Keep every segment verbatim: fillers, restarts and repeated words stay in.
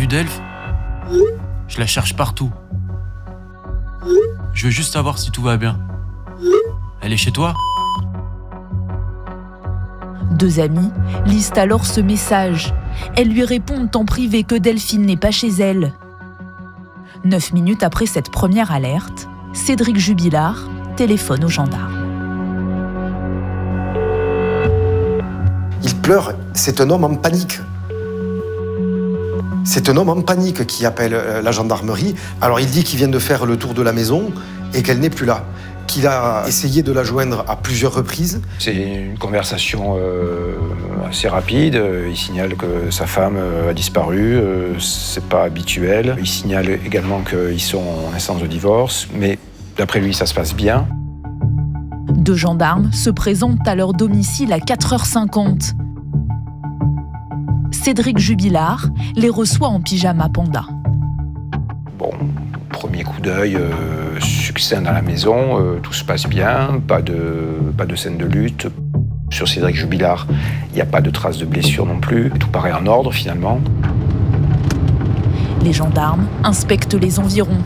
Delph? Je la cherche partout. Je veux juste savoir si tout va bien. Elle est chez toi? Deux amis lisent alors ce message. Elles lui répondent en privé que Delphine n'est pas chez elle. Neuf minutes après cette première alerte, Cédric Jubilard téléphone aux gendarmes. Il pleure, c'est un homme en panique. C'est un homme en panique qui appelle la gendarmerie. Alors il dit qu'il vient de faire le tour de la maison et qu'elle n'est plus là. Qu'il a essayé de la joindre à plusieurs reprises. C'est une conversation euh, assez rapide. Il signale que sa femme a disparu, euh, c'est pas habituel. Il signale également qu'ils sont en instance de divorce, mais d'après lui, ça se passe bien. Deux gendarmes se présentent à leur domicile à quatre heures cinquante. Cédric Jubilard les reçoit en pyjama panda. Bon, premier coup d'œil, euh, succinct dans la maison, euh, tout se passe bien, pas de, pas de scène de lutte. Sur Cédric Jubilard, il n'y a pas de traces de blessures non plus. Tout paraît en ordre finalement. Les gendarmes inspectent les environs.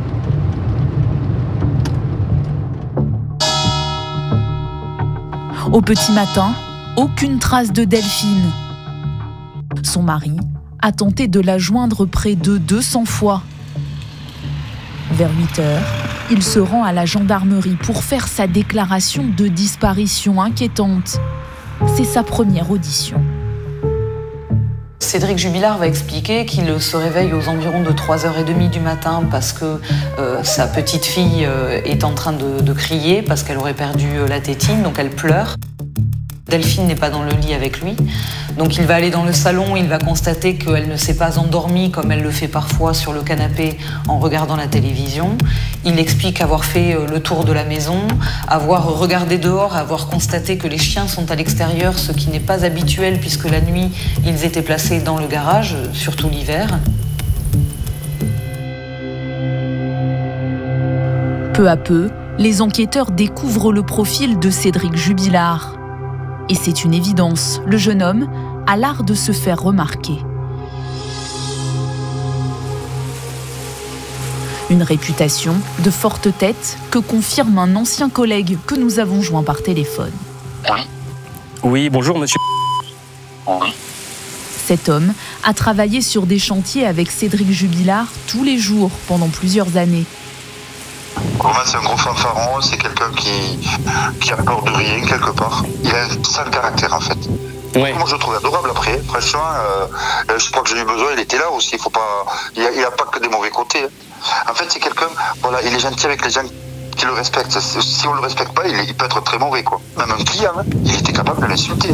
Au petit matin, aucune trace de Delphine. Son mari a tenté de la joindre près de deux cents fois. Vers huit heures, il se rend à la gendarmerie pour faire sa déclaration de disparition inquiétante. C'est sa première audition. Cédric Jubilard va expliquer qu'il se réveille aux environs de trois heures trente du matin parce que euh, sa petite fille euh, est en train de, de crier parce qu'elle aurait perdu la tétine, donc elle pleure. Delphine n'est pas dans le lit avec lui, donc il va aller dans le salon, il va constater qu'elle ne s'est pas endormie comme elle le fait parfois sur le canapé en regardant la télévision. Il explique avoir fait le tour de la maison, avoir regardé dehors, avoir constaté que les chiens sont à l'extérieur, ce qui n'est pas habituel puisque la nuit, ils étaient placés dans le garage, surtout l'hiver. Peu à peu, les enquêteurs découvrent le profil de Cédric Jubilard. Et c'est une évidence, le jeune homme a l'art de se faire remarquer. Une réputation de forte tête que confirme un ancien collègue que nous avons joint par téléphone. Oui. Oui, bonjour monsieur. Oui. Cet homme a travaillé sur des chantiers avec Cédric Jubilard tous les jours pendant plusieurs années. Romain, c'est un gros fanfaron, c'est quelqu'un qui, qui a peur de rien quelque part. Il a un sale caractère en fait. Ouais. Moi je le trouve adorable après, franchement, euh, je crois que j'ai eu besoin, il était là aussi, il faut pas, il a, il a pas que des mauvais côtés. En fait c'est quelqu'un, voilà, il est gentil avec les gens qui le respectent. Si on le respecte pas, il, il peut être très mauvais quoi. Même un client, hein, il était capable de l'insulter.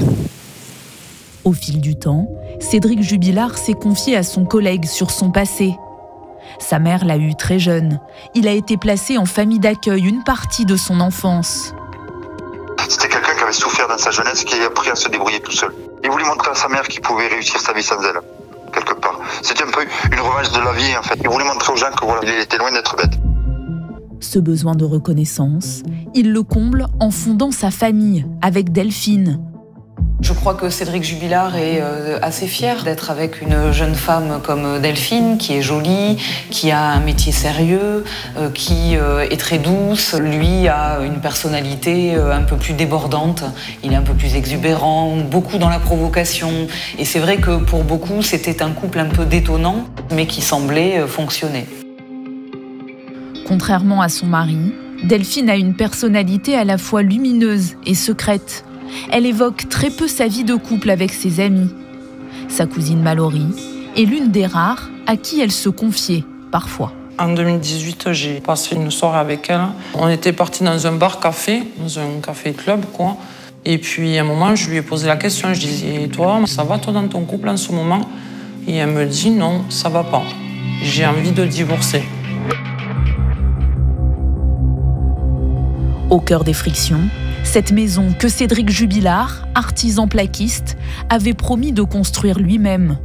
Au fil du temps, Cédric Jubilard s'est confié à son collègue sur son passé. Sa mère l'a eu très jeune. Il a été placé en famille d'accueil une partie de son enfance. C'était quelqu'un qui avait souffert dans sa jeunesse, qui a appris à se débrouiller tout seul. Il voulait montrer à sa mère qu'il pouvait réussir sa vie sans elle, quelque part. C'était un peu une revanche de la vie, en fait. Il voulait montrer aux gens que voilà, il était loin d'être bête. Ce besoin de reconnaissance, il le comble en fondant sa famille avec Delphine. Je crois que Cédric Jubilard est euh, assez fier d'être avec une jeune femme comme Delphine, qui est jolie, qui a un métier sérieux, euh, qui euh, est très douce. Lui a une personnalité euh, un peu plus débordante, il est un peu plus exubérant, beaucoup dans la provocation. Et c'est vrai que pour beaucoup, c'était un couple un peu détonnant, mais qui semblait euh, fonctionner. Contrairement à son mari, Delphine a une personnalité à la fois lumineuse et secrète. Elle évoque très peu sa vie de couple avec ses amis. Sa cousine Mallory est l'une des rares à qui elle se confiait, parfois. En deux mille dix-huit, j'ai passé une soirée avec elle. On était partis dans un bar-café, dans un café-club, quoi. Et puis, à un moment, je lui ai posé la question. Je disais, toi, ça va, toi, dans ton couple en ce moment? Et elle me dit, non, ça va pas. J'ai envie de divorcer. Au cœur des frictions, cette maison que Cédric Jubilard, artisan plaquiste, avait promis de construire lui-même.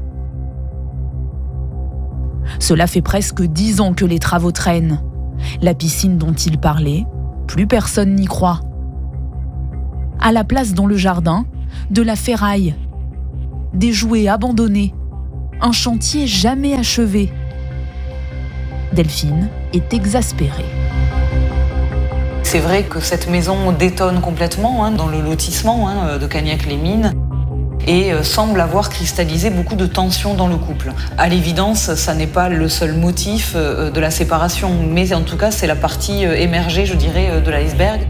Cela fait presque dix ans que les travaux traînent. La piscine dont il parlait, plus personne n'y croit. À la place dans le jardin, de la ferraille, des jouets abandonnés. un chantier jamais achevé. Delphine est exaspérée. C'est vrai que cette maison détonne complètement hein, dans le lotissement hein, de Cagnac-les-Mines et euh, semble avoir cristallisé beaucoup de tensions dans le couple. À l'évidence, ça n'est pas le seul motif euh, de la séparation, mais en tout cas, c'est la partie euh, émergée, je dirais, euh, de l'iceberg.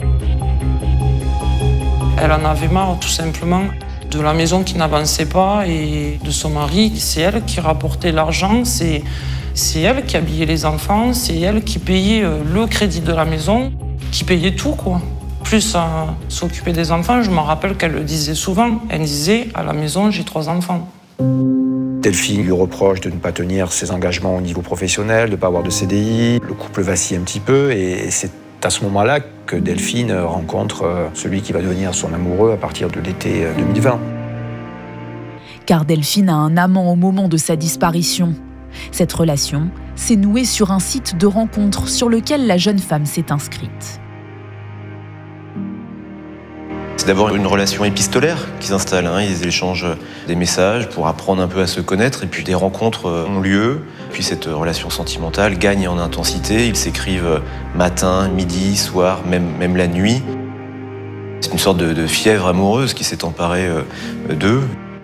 Elle en avait marre, tout simplement, de la maison qui n'avançait pas et de son mari. C'est elle qui rapportait l'argent, c'est, c'est elle qui habillait les enfants, c'est elle qui payait euh, le crédit de la maison, qui payait tout, quoi. Plus à s'occuper des enfants, je me rappelle qu'elle le disait souvent. Elle disait, à la maison, j'ai trois enfants. Delphine lui reproche de ne pas tenir ses engagements au niveau professionnel, de ne pas avoir de C D I. Le couple vacille un petit peu et c'est à ce moment-là que Delphine rencontre celui qui va devenir son amoureux à partir de l'été deux mille vingt. Car Delphine a un amant au moment de sa disparition. Cette relation s'est nouée sur un site de rencontre sur lequel la jeune femme s'est inscrite. C'est d'abord une relation épistolaire qui s'installe. Hein. Ils échangent des messages pour apprendre un peu à se connaître et puis des rencontres ont lieu. Puis cette relation sentimentale gagne en intensité. Ils s'écrivent matin, midi, soir, même, même la nuit. C'est une sorte de, de fièvre amoureuse qui s'est emparée d'eux.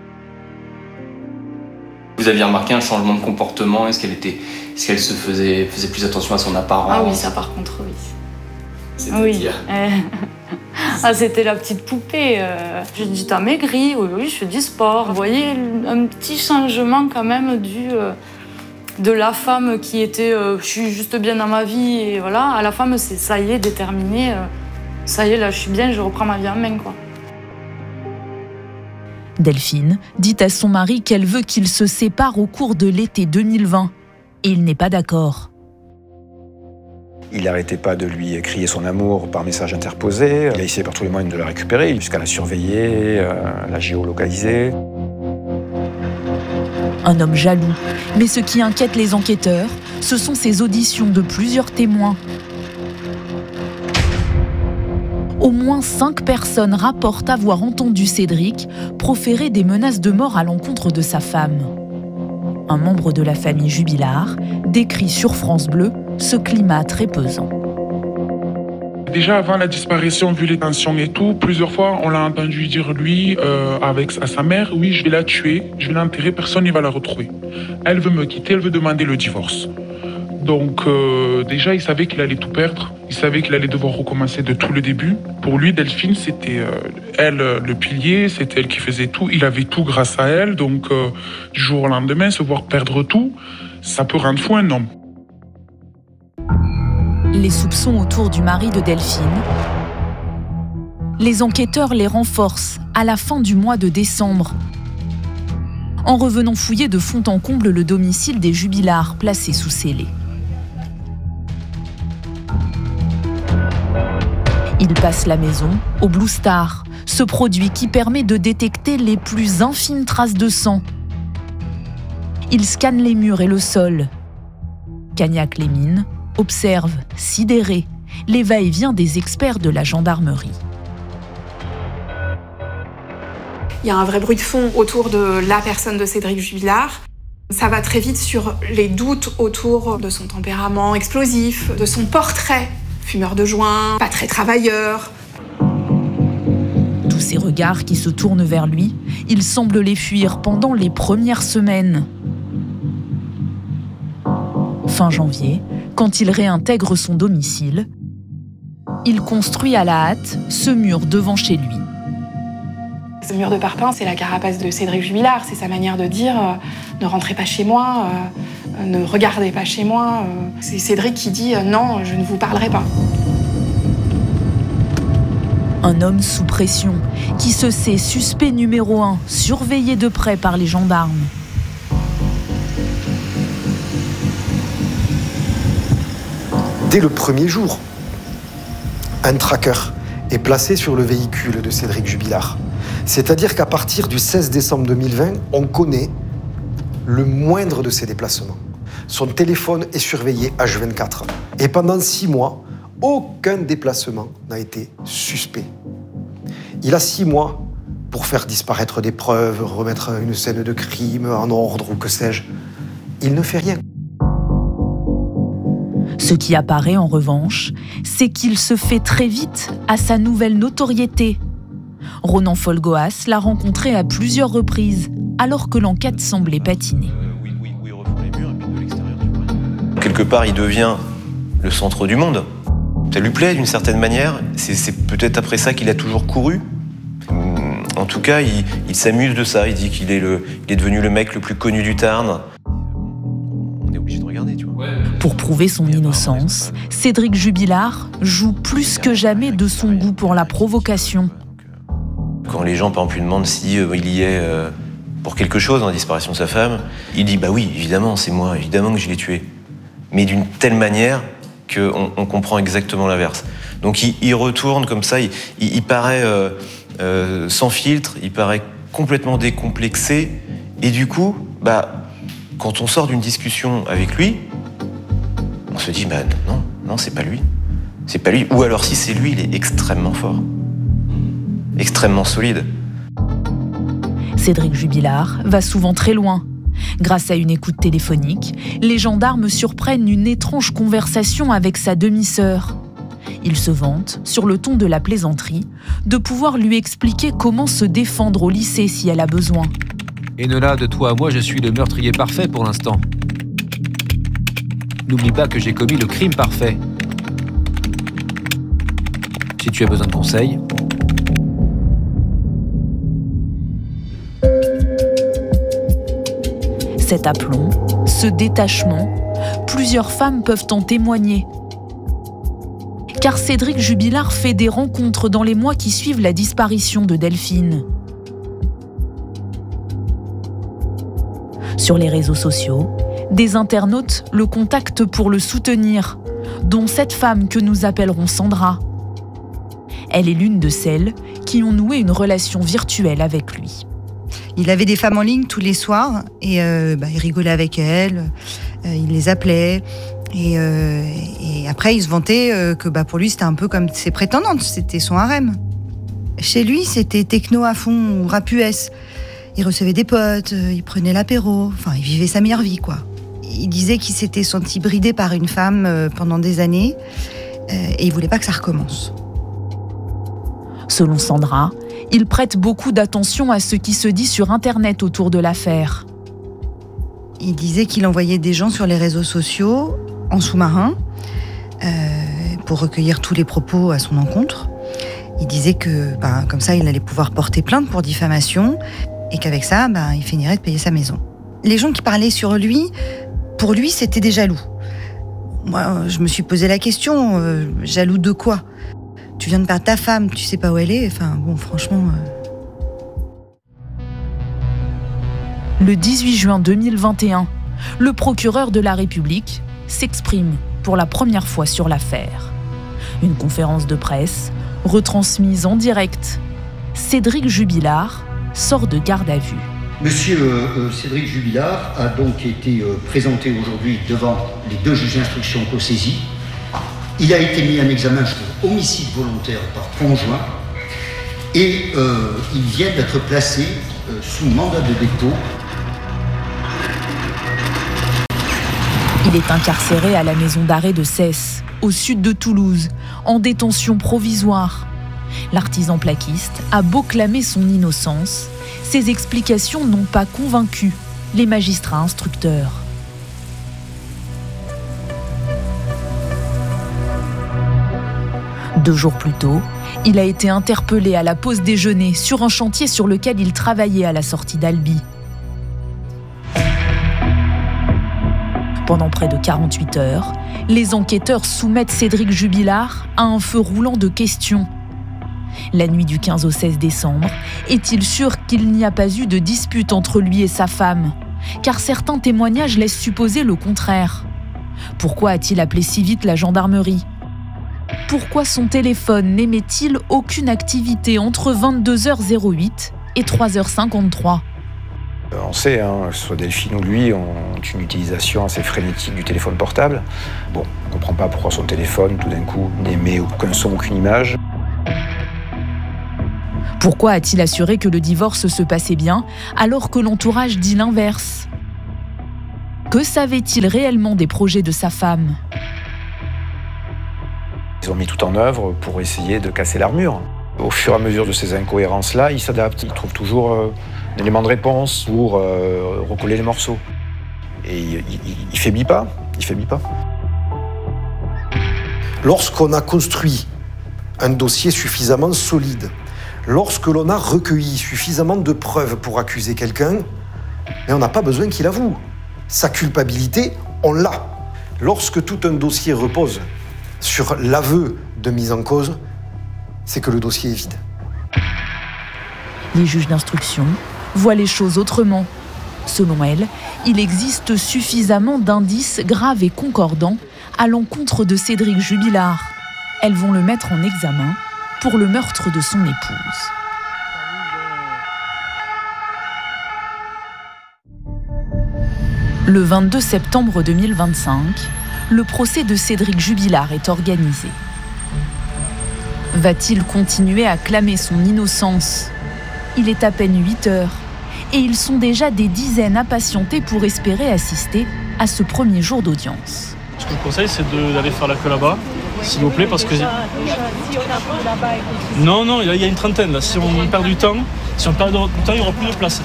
Vous aviez remarqué un changement de comportement? Est-ce qu'elle était, est-ce qu'elle se faisait, faisait plus attention à son apparence? Ah oui, ça par contre, oui. C'est-à-dire oui. Ah, c'était la petite poupée. Euh, je dis, t'as maigri? Oui, oui, je fais du sport. Vous voyez, un petit changement quand même du, euh, de la femme qui était, euh, je suis juste bien dans ma vie, et voilà, à la femme, c'est ça y est, déterminé. Euh, ça y est, là, je suis bien, je reprends ma vie en main, quoi. Delphine dit à son mari qu'elle veut qu'ils se séparent au cours de l'été deux mille vingt. Et il n'est pas d'accord. Il n'arrêtait pas de lui crier son amour par message interposé. Il a essayé par tous les moyens de la récupérer, jusqu'à la surveiller, euh, la géolocaliser. Un homme jaloux. Mais ce qui inquiète les enquêteurs, ce sont ces auditions de plusieurs témoins. Au moins cinq personnes rapportent avoir entendu Cédric proférer des menaces de mort à l'encontre de sa femme. Un membre de la famille Jubilard décrit sur France Bleu ce climat très pesant. Déjà avant la disparition, vu les tensions et tout, plusieurs fois on l'a entendu dire lui euh, avec à sa mère, oui je vais la tuer, je vais l'enterrer, personne ne va la retrouver. Elle veut me quitter, elle veut demander le divorce. Donc euh, déjà il savait qu'il allait tout perdre, il savait qu'il allait devoir recommencer de tout le début. Pour lui Delphine c'était euh, elle le pilier, c'était elle qui faisait tout, il avait tout grâce à elle, donc euh, du jour au lendemain se voir perdre tout, ça peut rendre fou un homme. Les soupçons autour du mari de Delphine. Les enquêteurs les renforcent à la fin du mois de décembre. En revenant fouiller de fond en comble le domicile des Jubilard placé sous scellé. Ils passent la maison au Blue Star, ce produit qui permet de détecter les plus infimes traces de sang. Ils scannent les murs et le sol. Cagnac-les-Mines observe, sidéré, les va-et-vient des experts de la gendarmerie. Il y a un vrai bruit de fond autour de la personne de Cédric Jubilard. Ça va très vite sur les doutes autour de son tempérament explosif, de son portrait, fumeur de joint, pas très travailleur. Tous ces regards qui se tournent vers lui, il semble les fuir pendant les premières semaines. Fin janvier, quand il réintègre son domicile, il construit à la hâte ce mur devant chez lui. Ce mur de parpaing, c'est la carapace de Cédric Jubilard, c'est sa manière de dire euh, « ne rentrez pas chez moi, euh, ne regardez pas chez moi euh. ». C'est Cédric qui dit euh, « non, je ne vous parlerai pas ». Un homme sous pression, qui se sait suspect numéro un, surveillé de près par les gendarmes. Dès le premier jour, un tracker est placé sur le véhicule de Cédric Jubilard. C'est-à-dire qu'à partir du seize décembre deux mille vingt, on connaît le moindre de ses déplacements. Son téléphone est surveillé H vingt-quatre. Et pendant six mois, aucun déplacement n'a été suspect. Il a six mois pour faire disparaître des preuves, remettre une scène de crime en ordre ou que sais-je. Il ne fait rien. Ce qui apparaît en revanche, c'est qu'il se fait très vite à sa nouvelle notoriété. Ronan Folgoas l'a rencontré à plusieurs reprises, alors que l'enquête semblait patiner. Quelque part, il devient le centre du monde. Ça lui plaît d'une certaine manière. C'est, c'est peut-être après ça qu'il a toujours couru. En tout cas, il, il s'amuse de ça. Il dit qu'il est, le, il est devenu le mec le plus connu du Tarn. On est obligé de regarder, tu vois. Pour prouver son innocence, Cédric Jubilard joue plus que jamais de son goût pour la provocation. Quand les gens, par exemple, lui demandent si euh, il y est euh, pour quelque chose dans la disparition de sa femme, il dit « bah oui, évidemment, c'est moi, évidemment que je l'ai tué ». Mais d'une telle manière qu'on on comprend exactement l'inverse. Donc il, il retourne comme ça, il, il, il paraît euh, euh, sans filtre, il paraît complètement décomplexé, et du coup, bah, quand on sort d'une discussion avec lui, on se dit bah non, non, c'est pas lui, c'est pas lui. Ou alors si c'est lui, il est extrêmement fort, extrêmement solide. Cédric Jubilard va souvent très loin. Grâce à une écoute téléphonique, les gendarmes surprennent une étrange conversation avec sa demi-sœur. Il se vante, sur le ton de la plaisanterie, de pouvoir lui expliquer comment se défendre au lycée si elle a besoin. Enola, de toi à moi, je suis le meurtrier parfait pour l'instant. N'oublie pas que j'ai commis le crime parfait. Si tu as besoin de conseils... Cet aplomb, ce détachement, plusieurs femmes peuvent en témoigner. Car Cédric Jubilard fait des rencontres dans les mois qui suivent la disparition de Delphine. Sur les réseaux sociaux, des internautes le contactent pour le soutenir, dont cette femme que nous appellerons Sandra. Elle est l'une de celles qui ont noué une relation virtuelle avec lui. Il avait des femmes en ligne tous les soirs et euh, bah, il rigolait avec elles, euh, il les appelait et, euh, et après il se vantait euh, que bah, pour lui c'était un peu comme ses prétendantes, c'était son harem. Chez lui c'était techno à fond, rap U S. Il recevait des potes, euh, il prenait l'apéro, enfin il vivait sa meilleure vie quoi. Il disait qu'il s'était senti bridé par une femme euh, pendant des années euh, et il voulait pas que ça recommence. Selon Sandra, il prête beaucoup d'attention à ce qui se dit sur Internet autour de l'affaire. Il disait qu'il envoyait des gens sur les réseaux sociaux en sous-marin euh, pour recueillir tous les propos à son encontre. Il disait que bah, comme ça, il allait pouvoir porter plainte pour diffamation et qu'avec ça, bah, il finirait de payer sa maison. Les gens qui parlaient sur lui, pour lui, c'était des jaloux. Moi, je me suis posé la question, euh, jaloux de quoi ? Tu viens de perdre ta femme, tu sais pas où elle est, enfin bon, franchement... Euh... Le dix-huit juin deux mille vingt et un, le procureur de la République s'exprime pour la première fois sur l'affaire. Une conférence de presse, retransmise en direct. Cédric Jubilard sort de garde à vue. Monsieur euh, Cédric Jubilard a donc été euh, présenté aujourd'hui devant les deux juges d'instruction co-saisis. Il a été mis en examen pour homicide volontaire par conjoint et euh, il vient d'être placé euh, sous mandat de dépôt. Il est incarcéré à la maison d'arrêt de Cesse, au sud de Toulouse, en détention provisoire. L'artisan plaquiste a beau clamer son innocence, ses explications n'ont pas convaincu les magistrats instructeurs. Deux jours plus tôt, il a été interpellé à la pause déjeuner sur un chantier sur lequel il travaillait à la sortie d'Albi. Pendant près de quarante-huit heures, les enquêteurs soumettent Cédric Jubilard à un feu roulant de questions. La nuit du quinze au seize décembre, est-il sûr qu'il n'y a pas eu de dispute entre lui et sa femme ? Car certains témoignages laissent supposer le contraire. Pourquoi a-t-il appelé si vite la gendarmerie ? Pourquoi son téléphone n'émet-il aucune activité entre vingt-deux heures huit et trois heures cinquante-trois ? On sait, hein, que ce soit Delphine ou lui, ont une utilisation assez frénétique du téléphone portable. Bon, on ne comprend pas pourquoi son téléphone, tout d'un coup, n'émet aucun son, aucune image. Pourquoi a-t-il assuré que le divorce se passait bien alors que l'entourage dit l'inverse ? Que savait-il réellement des projets de sa femme ? Ils ont mis tout en œuvre pour essayer de casser l'armure. Au fur et à mesure de ces incohérences-là, ils s'adaptent. Ils trouvent toujours euh, un élément de réponse pour euh, recoller les morceaux. Et il, il, il faiblit pas, il faiblit pas. Lorsqu'on a construit un dossier suffisamment solide, lorsque l'on a recueilli suffisamment de preuves pour accuser quelqu'un, mais on n'a pas besoin qu'il avoue. Sa culpabilité, on l'a. Lorsque tout un dossier repose sur l'aveu de mise en cause, c'est que le dossier est vide. Les juges d'instruction voient les choses autrement. Selon elles, il existe suffisamment d'indices graves et concordants à l'encontre de Cédric Jubilard. Elles vont le mettre en examen pour le meurtre de son épouse. Le vingt-deux septembre deux mille vingt-cinq, le procès de Cédric Jubilard est organisé. Va-t-il continuer à clamer son innocence ? Il est à peine huit heures et ils sont déjà des dizaines impatientés pour espérer assister à ce premier jour d'audience. Ce que je vous conseille, c'est de, d'aller faire la queue là-bas, s'il vous plaît, parce que... Non, non, il y a une trentaine là. Si on perd du temps, si on perd du temps, il n'y aura plus de place.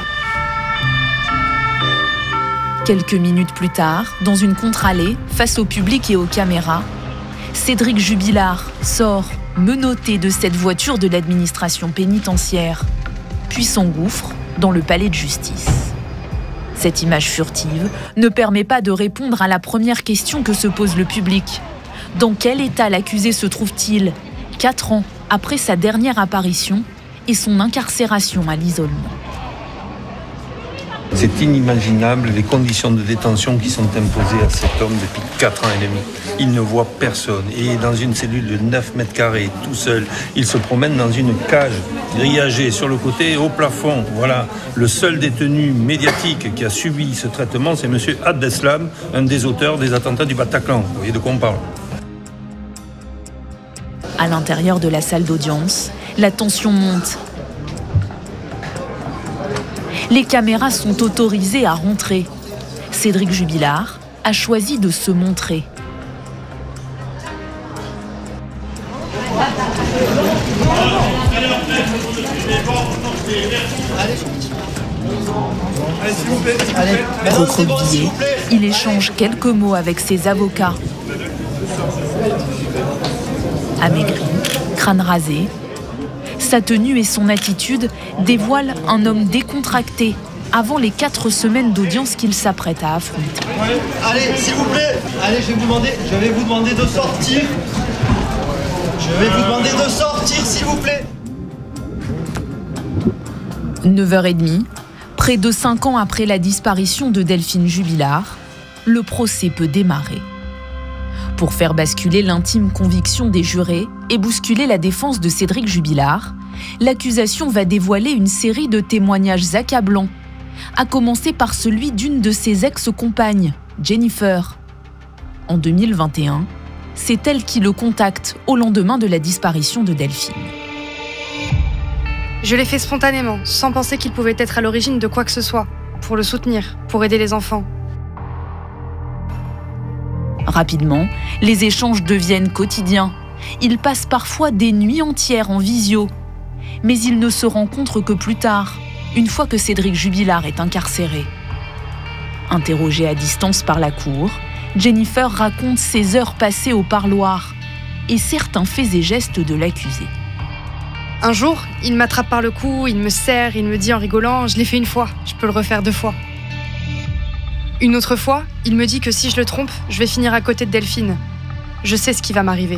Quelques minutes plus tard, dans une contre-allée, face au public et aux caméras, Cédric Jubilard sort menotté de cette voiture de l'administration pénitentiaire, puis s'engouffre dans le palais de justice. Cette image furtive ne permet pas de répondre à la première question que se pose le public. Dans quel état l'accusé se trouve-t-il, quatre ans après sa dernière apparition et son incarcération à l'isolement ? C'est inimaginable les conditions de détention qui sont imposées à cet homme depuis quatre ans et demi. Il ne voit personne et est dans une cellule de neuf mètres carrés, tout seul. Il se promène dans une cage grillagée sur le côté et au plafond. Voilà, le seul détenu médiatique qui a subi ce traitement, c'est M. Abdeslam, un des auteurs des attentats du Bataclan. Vous voyez de quoi on parle. À l'intérieur de la salle d'audience, la tension monte. Les caméras sont autorisées à rentrer. Cédric Jubilard a choisi de se montrer. Recroquevillé, il échange quelques mots avec ses avocats. Amaigri, crâne rasé, sa tenue et son attitude dévoilent un homme décontracté avant les quatre semaines d'audience qu'il s'apprête à affronter. Allez, s'il vous plaît, allez, je vais vous demander, je vais vous demander de sortir. Je vais vous demander de sortir, s'il vous plaît. neuf heures trente, près de cinq ans après la disparition de Delphine Jubilard, le procès peut démarrer. Pour faire basculer l'intime conviction des jurés et bousculer la défense de Cédric Jubilard, l'accusation va dévoiler une série de témoignages accablants, à commencer par celui d'une de ses ex-compagnes, Jennifer. En deux mille vingt et un, c'est elle qui le contacte au lendemain de la disparition de Delphine. Je l'ai fait spontanément, sans penser qu'il pouvait être à l'origine de quoi que ce soit, pour le soutenir, pour aider les enfants. Rapidement, les échanges deviennent quotidiens. Ils passent parfois des nuits entières en visio. Mais ils ne se rencontrent que plus tard, une fois que Cédric Jubilard est incarcéré. Interrogée à distance par la cour, Jennifer raconte ses heures passées au parloir et certains faits et gestes de l'accusé. Un jour, il m'attrape par le cou, il me serre, il me dit en rigolant « Je l'ai fait une fois, je peux le refaire deux fois ». Une autre fois, il me dit que si je le trompe, je vais finir à côté de Delphine. Je sais ce qui va m'arriver.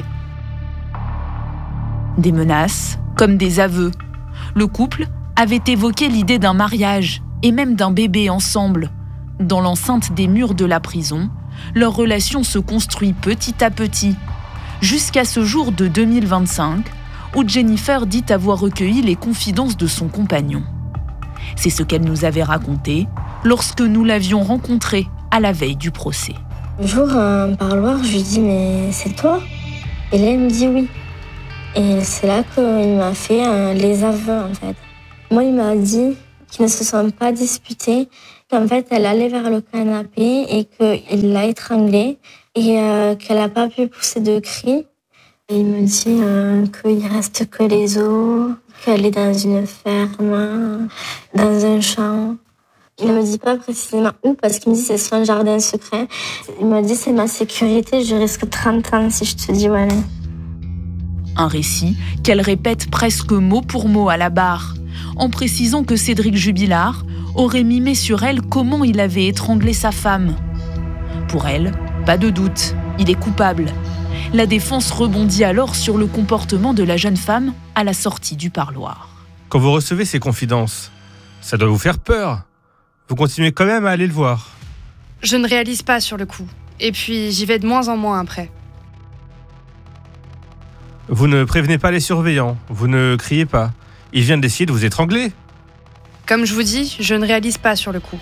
Des menaces, comme des aveux. Le couple avait évoqué l'idée d'un mariage et même d'un bébé ensemble. Dans l'enceinte des murs de la prison, leur relation se construit petit à petit, jusqu'à ce jour de deux mille vingt-cinq, où Jennifer dit avoir recueilli les confidences de son compagnon. C'est ce qu'elle nous avait raconté lorsque nous l'avions rencontré à la veille du procès. Un jour, à un parloir, je lui dis « Mais c'est toi ?» Et là, elle me dit « Oui ». Et c'est là qu'il m'a fait euh, les aveux, en fait. Moi, il m'a dit qu'ils ne se sont pas disputés, qu'en fait, elle allait vers le canapé et qu'il l'a étranglée et euh, qu'elle n'a pas pu pousser de cris. Et il me dit euh, qu'il ne reste que les os, qu'elle est dans une ferme, dans un champ. Il ne me dit pas précisément où, parce qu'il me dit que c'est son jardin secret. Il m'a dit c'est ma sécurité, je risque trente ans si je te dis où elle est. Un récit qu'elle répète presque mot pour mot à la barre, en précisant que Cédric Jubilard aurait mimé sur elle comment il avait étranglé sa femme. Pour elle, pas de doute, il est coupable. La défense rebondit alors sur le comportement de la jeune femme à la sortie du parloir. Quand vous recevez ces confidences, ça doit vous faire peur. Vous continuez quand même à aller le voir. Je ne réalise pas sur le coup. Et puis, j'y vais de moins en moins après. Vous ne prévenez pas les surveillants, vous ne criez pas. Ils viennent d'essayer de vous étrangler. Comme je vous dis, je ne réalise pas sur le coup.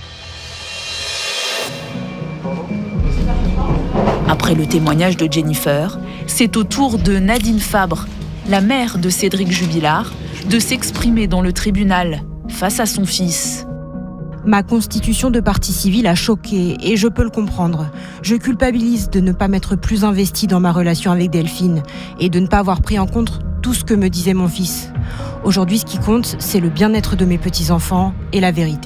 Après le témoignage de Jennifer, c'est au tour de Nadine Fabre, la mère de Cédric Jubilard, de s'exprimer dans le tribunal face à son fils. Ma constitution de partie civile a choqué et je peux le comprendre. Je culpabilise de ne pas m'être plus investie dans ma relation avec Delphine et de ne pas avoir pris en compte tout ce que me disait mon fils. Aujourd'hui, ce qui compte, c'est le bien-être de mes petits-enfants et la vérité.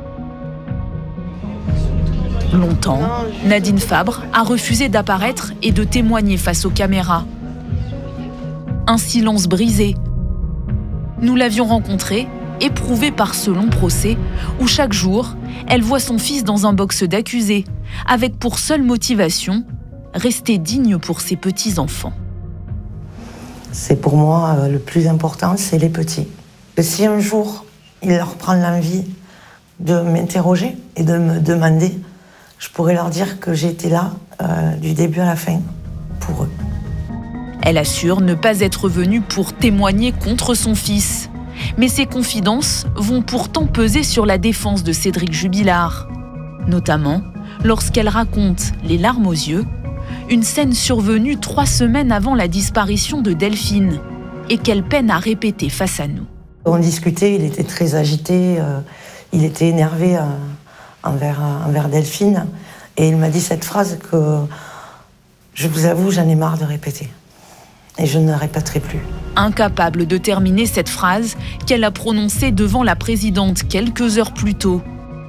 Longtemps, Nadine Fabre a refusé d'apparaître et de témoigner face aux caméras. Un silence brisé. Nous l'avions rencontrée, éprouvée par ce long procès, où chaque jour, elle voit son fils dans un box d'accusés, avec pour seule motivation, rester digne pour ses petits-enfants. C'est pour moi euh, le plus important, c'est les petits. Et si un jour, il leur prend l'envie de m'interroger et de me demander, je pourrais leur dire que j'ai été là euh, du début à la fin pour eux. Elle assure ne pas être venue pour témoigner contre son fils. Mais ces confidences vont pourtant peser sur la défense de Cédric Jubilard. Notamment lorsqu'elle raconte, les larmes aux yeux, une scène survenue trois semaines avant la disparition de Delphine et qu'elle peine à répéter face à nous. On discutait, il était très agité, euh, il était énervé euh, envers, euh, envers Delphine. Et il m'a dit cette phrase que, je vous avoue, j'en ai marre de répéter. Et je ne la répéterai plus. Incapable de terminer cette phrase qu'elle a prononcée devant la présidente quelques heures plus tôt.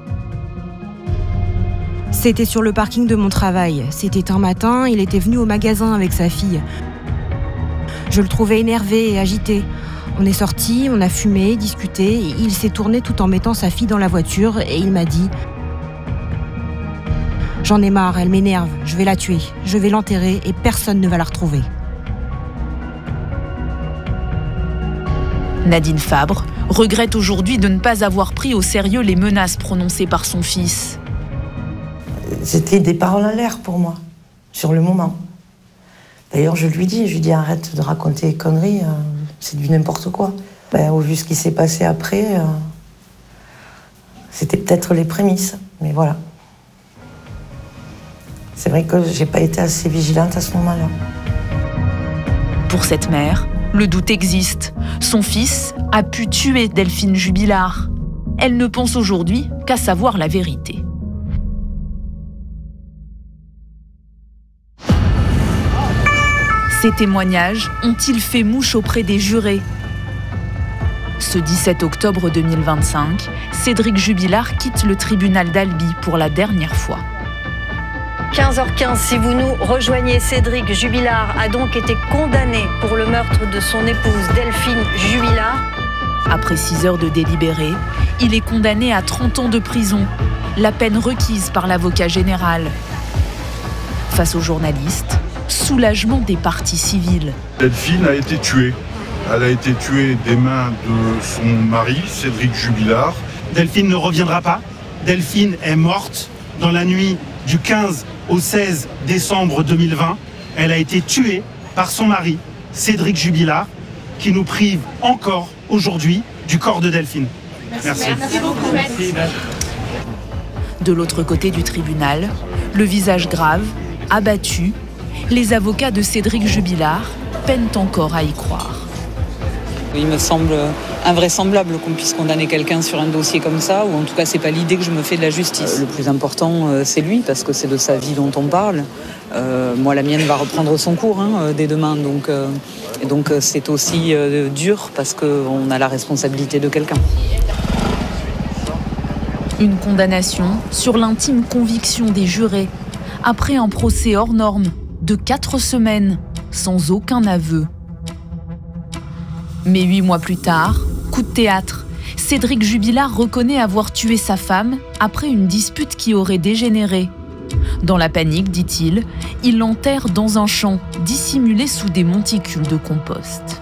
C'était sur le parking de mon travail. C'était un matin, il était venu au magasin avec sa fille. Je le trouvais énervé et agité. On est sortis, on a fumé, discuté, et il s'est tourné tout en mettant sa fille dans la voiture et il m'a dit « J'en ai marre, elle m'énerve, je vais la tuer, je vais l'enterrer et personne ne va la retrouver. » Nadine Fabre regrette aujourd'hui de ne pas avoir pris au sérieux les menaces prononcées par son fils. C'était des paroles en l'air pour moi, sur le moment. D'ailleurs, je lui dis, je lui dis arrête de raconter des conneries, euh, c'est du n'importe quoi. Ben, au vu de ce qui s'est passé après, euh, c'était peut-être les prémices, mais voilà. C'est vrai que j'ai pas été assez vigilante à ce moment-là. Pour cette mère, le doute existe. Son fils a pu tuer Delphine Jubilard. Elle ne pense aujourd'hui qu'à savoir la vérité. Ces témoignages ont-ils fait mouche auprès des jurés ? Ce dix-sept octobre deux mille vingt-cinq, Cédric Jubilard quitte le tribunal d'Albi pour la dernière fois. quinze heures quinze, si vous nous rejoignez, Cédric Jubilard a donc été condamné pour le meurtre de son épouse Delphine Jubilard. Après six heures de délibéré, il est condamné à trente ans de prison, la peine requise par l'avocat général. Face aux journalistes, soulagement des parties civiles. Delphine a été tuée. Elle a été tuée des mains de son mari, Cédric Jubilard. Delphine ne reviendra pas. Delphine est morte dans la nuit du quinze au seize décembre deux mille vingt. Elle a été tuée par son mari, Cédric Jubilard, qui nous prive encore aujourd'hui du corps de Delphine. Merci. Merci beaucoup. Merci. De l'autre côté du tribunal, le visage grave, abattu, les avocats de Cédric Jubilard peinent encore à y croire. Il me semble invraisemblable qu'on puisse condamner quelqu'un sur un dossier comme ça, ou en tout cas c'est pas l'idée que je me fais de la justice. Le plus important c'est lui, parce que c'est de sa vie dont on parle. Euh, moi la mienne va reprendre son cours hein, dès demain, donc, euh, et donc c'est aussi euh, dur parce qu'on a la responsabilité de quelqu'un. Une condamnation sur l'intime conviction des jurés, après un procès hors norme de quatre semaines, sans aucun aveu. Mais huit mois plus tard, coup de théâtre, Cédric Jubilard reconnaît avoir tué sa femme après une dispute qui aurait dégénéré. Dans la panique, dit-il, il l'enterre dans un champ dissimulé sous des monticules de compost.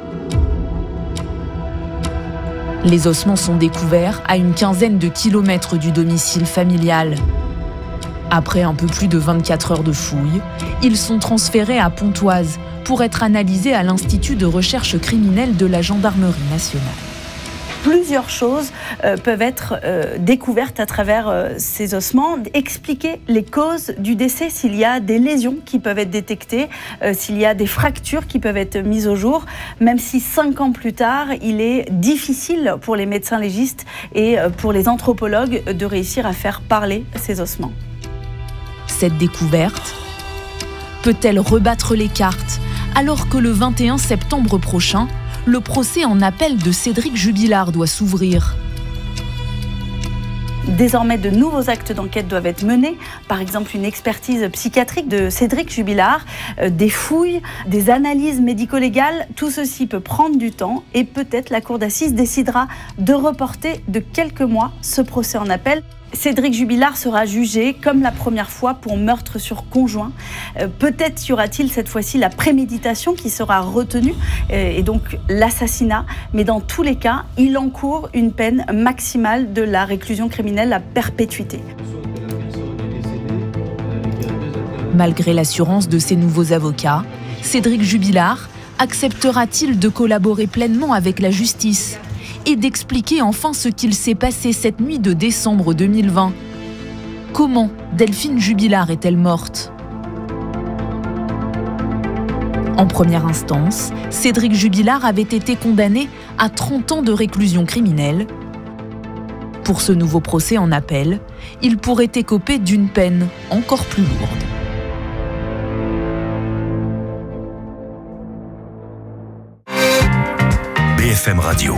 Les ossements sont découverts à une quinzaine de kilomètres du domicile familial. Après un peu plus de vingt-quatre heures de fouilles, ils sont transférés à Pontoise pour être analysés à l'Institut de recherche criminelle de la Gendarmerie nationale. Plusieurs choses euh, peuvent être euh, découvertes à travers euh, ces ossements. Expliquer les causes du décès, s'il y a des lésions qui peuvent être détectées, euh, s'il y a des fractures qui peuvent être mises au jour, même si cinq ans plus tard, il est difficile pour les médecins légistes et euh, pour les anthropologues de réussir à faire parler ces ossements. Cette découverte peut-elle rebattre les cartes alors que le vingt et un septembre prochain, le procès en appel de Cédric Jubilard doit s'ouvrir? Désormais, de nouveaux actes d'enquête doivent être menés, par exemple une expertise psychiatrique de Cédric Jubilard, euh, des fouilles, des analyses médico-légales. Tout ceci peut prendre du temps et peut-être la cour d'assises décidera de reporter de quelques mois ce procès en appel. Cédric Jubilard sera jugé comme la première fois pour meurtre sur conjoint. Euh, peut-être y aura-t-il cette fois-ci la préméditation qui sera retenue euh, et donc l'assassinat. Mais dans tous les cas, il encourt une peine maximale de la réclusion criminelle à perpétuité. Malgré l'assurance de ses nouveaux avocats, Cédric Jubilard acceptera-t-il de collaborer pleinement avec la justice et d'expliquer enfin ce qu'il s'est passé cette nuit de décembre deux mille vingt? Comment Delphine Jubilard est-elle morte? En première instance, Cédric Jubilard avait été condamné à trente ans de réclusion criminelle. Pour ce nouveau procès en appel, il pourrait écoper d'une peine encore plus lourde. B F M Radio.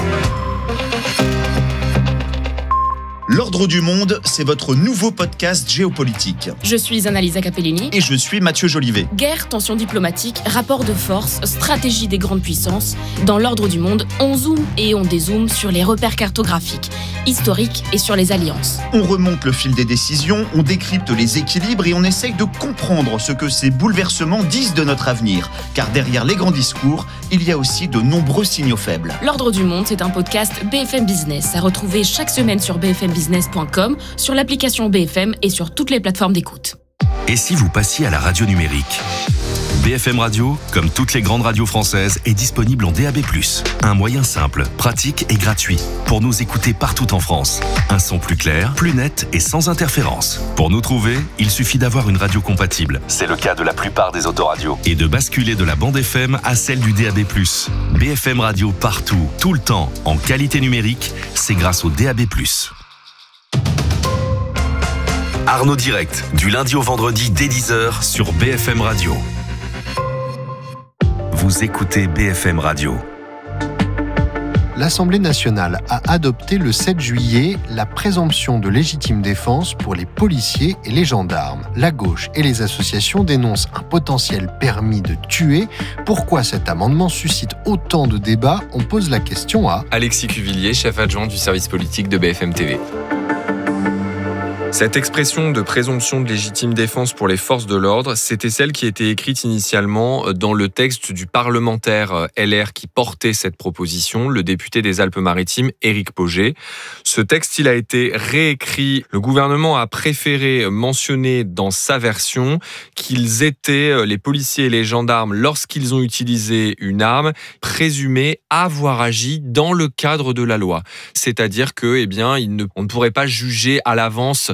L'Ordre du Monde, c'est votre nouveau podcast géopolitique. Je suis Annalisa Capellini. Et je suis Mathieu Jolivet. Guerre, tensions diplomatiques, rapports de force, stratégie des grandes puissances. Dans l'Ordre du Monde, on zoome et on dézoome sur les repères cartographiques, historiques et sur les alliances. On remonte le fil des décisions, on décrypte les équilibres et on essaye de comprendre ce que ces bouleversements disent de notre avenir. Car derrière les grands discours, il y a aussi de nombreux signaux faibles. L'Ordre du Monde, c'est un podcast B F M Business à retrouver chaque semaine sur b f m business point com, sur l'application B F M et sur toutes les plateformes d'écoute. Et si vous passiez à la radio numérique? B F M Radio, comme toutes les grandes radios françaises, est disponible en D A B plus. Un moyen simple, pratique et gratuit pour nous écouter partout en France. Un son plus clair, plus net et sans interférence. Pour nous trouver, il suffit d'avoir une radio compatible. C'est le cas de la plupart des autoradios. Et de basculer de la bande F M à celle du D A B plus. B F M Radio partout, tout le temps, en qualité numérique, c'est grâce au D A B plus. Arnaud Direct, du lundi au vendredi dès dix heures sur B F M Radio. Vous écoutez B F M Radio. L'Assemblée nationale a adopté le sept juillet la présomption de légitime défense pour les policiers et les gendarmes. La gauche et les associations dénoncent un potentiel permis de tuer. Pourquoi cet amendement suscite autant de débats? On pose la question à Alexis Cuvillier, chef adjoint du service politique de B F M T V. Cette expression de présomption de légitime défense pour les forces de l'ordre, c'était celle qui était écrite initialement dans le texte du parlementaire L R qui portait cette proposition, le député des Alpes-Maritimes, Éric Pauget. Ce texte, il a été réécrit. Le gouvernement a préféré mentionner dans sa version qu'ils étaient, les policiers et les gendarmes, lorsqu'ils ont utilisé une arme, présumés avoir agi dans le cadre de la loi. C'est-à-dire que, eh bien, il ne, on ne pourrait pas juger à l'avance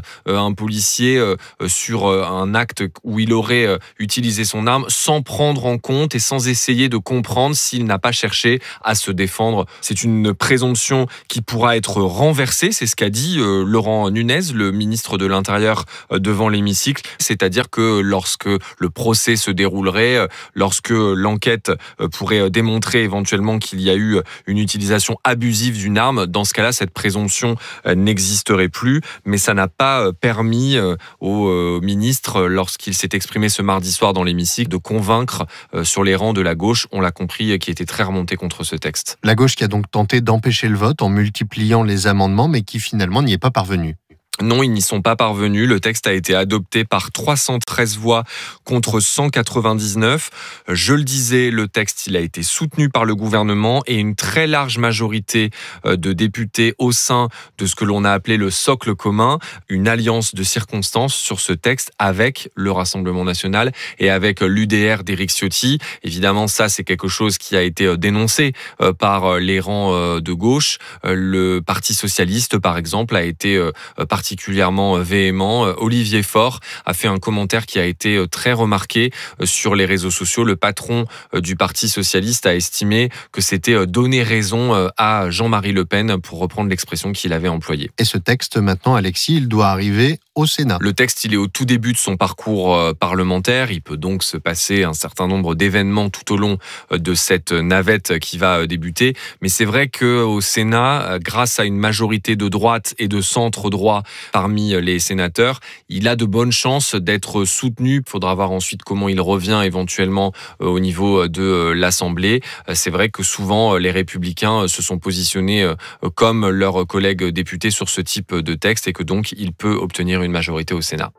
euh, un policier euh, sur euh, un acte où il aurait euh, utilisé son arme sans prendre en compte et sans essayer de comprendre s'il n'a pas cherché à se défendre. C'est une présomption qui pourra être renversée, c'est ce qu'a dit euh, Laurent Nunez, le ministre de l'Intérieur, euh, devant l'hémicycle. C'est-à-dire que lorsque le procès se déroulerait, euh, lorsque l'enquête euh, pourrait démontrer éventuellement qu'il y a eu une utilisation abusive d'une arme, dans ce cas-là, cette présomption euh, n'existerait plus. Mais ça n'a pas euh, permis euh, au euh, ministre, lorsqu'il s'est exprimé ce mardi soir dans l'hémicycle, de convaincre euh, sur les rangs de la gauche, on l'a compris, qui était très remonté contre ce texte. La gauche qui a donc tenté d'empêcher le vote en multipliant les amendements, mais qui finalement n'y est pas parvenue. Non, ils n'y sont pas parvenus. Le texte a été adopté par trois cent treize voix contre cent quatre-vingt-dix-neuf. Je le disais, le texte il a été soutenu par le gouvernement et une très large majorité de députés au sein de ce que l'on a appelé le socle commun, une alliance de circonstances sur ce texte avec le Rassemblement national et avec l'U D R d'Éric Ciotti. Évidemment, ça, c'est quelque chose qui a été dénoncé par les rangs de gauche. Le Parti socialiste, par exemple, a été particulièrement particulièrement véhément. Olivier Faure a fait un commentaire qui a été très remarqué sur les réseaux sociaux. Le patron du Parti socialiste a estimé que c'était donner raison à Jean-Marie Le Pen, pour reprendre l'expression qu'il avait employée. Et ce texte, maintenant, Alexis, il doit arriver au Sénat. Le texte, il est au tout début de son parcours parlementaire. Il peut donc se passer un certain nombre d'événements tout au long de cette navette qui va débuter. Mais c'est vrai qu'au Sénat, grâce à une majorité de droite et de centre-droit parmi les sénateurs, il a de bonnes chances d'être soutenu. Il faudra voir ensuite comment il revient éventuellement au niveau de l'Assemblée. C'est vrai que souvent, les Républicains se sont positionnés comme leurs collègues députés sur ce type de texte et que donc il peut obtenir une majorité au Sénat.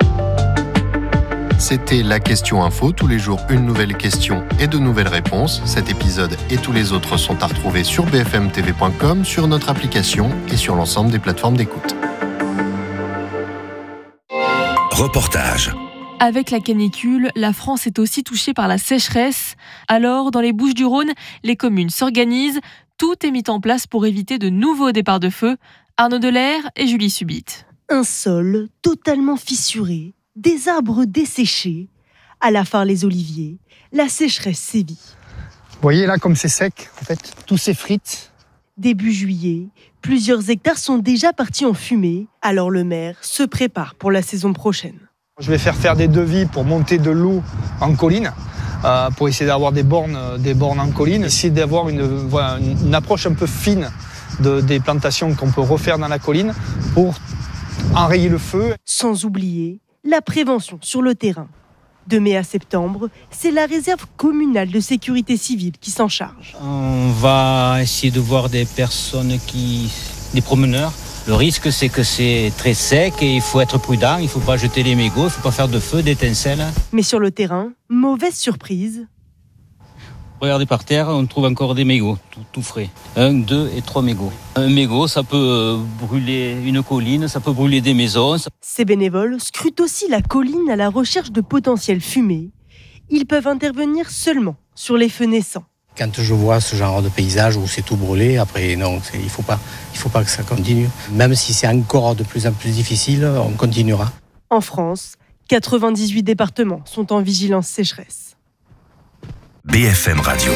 C'était la question info. Tous les jours, une nouvelle question et de nouvelles réponses. Cet épisode et tous les autres sont à retrouver sur b f m t v point com, sur notre application et sur l'ensemble des plateformes d'écoute. Reportage. Avec la canicule, la France est aussi touchée par la sécheresse. Alors, dans les Bouches-du-Rhône, les communes s'organisent. Tout est mis en place pour éviter de nouveaux départs de feu. Arnaud Delaire et Julie Subit. Un sol totalement fissuré, des arbres desséchés. À la fin, les oliviers, la sécheresse sévit. Vous voyez là comme c'est sec, en fait, tout s'effrite. Début juillet, plusieurs hectares sont déjà partis en fumée. Alors le maire se prépare pour la saison prochaine. Je vais faire faire des devis pour monter de l'eau en colline, euh, pour essayer d'avoir des bornes, des bornes en colline, essayer d'avoir une, voilà, une approche un peu fine de, des plantations qu'on peut refaire dans la colline pour enrayer le feu. Sans oublier la prévention sur le terrain. De mai à septembre, c'est la réserve communale de sécurité civile qui s'en charge. On va essayer de voir des personnes qui, des promeneurs. Le risque, c'est que c'est très sec et il faut être prudent. Il ne faut pas jeter les mégots, il ne faut pas faire de feu, d'étincelles. Mais sur le terrain, mauvaise surprise. Regardez par terre, on trouve encore des mégots, tout, tout frais. Un, deux et trois mégots. Un mégot, ça peut brûler une colline, ça peut brûler des maisons. Ces bénévoles scrutent aussi la colline à la recherche de potentielles fumées. Ils peuvent intervenir seulement sur les feux naissants. Quand je vois ce genre de paysage où c'est tout brûlé, après, non, il ne faut pas, il faut pas que ça continue. Même si c'est encore de plus en plus difficile, on continuera. En France, quatre-vingt-dix-huit départements sont en vigilance sécheresse. B F M Radio.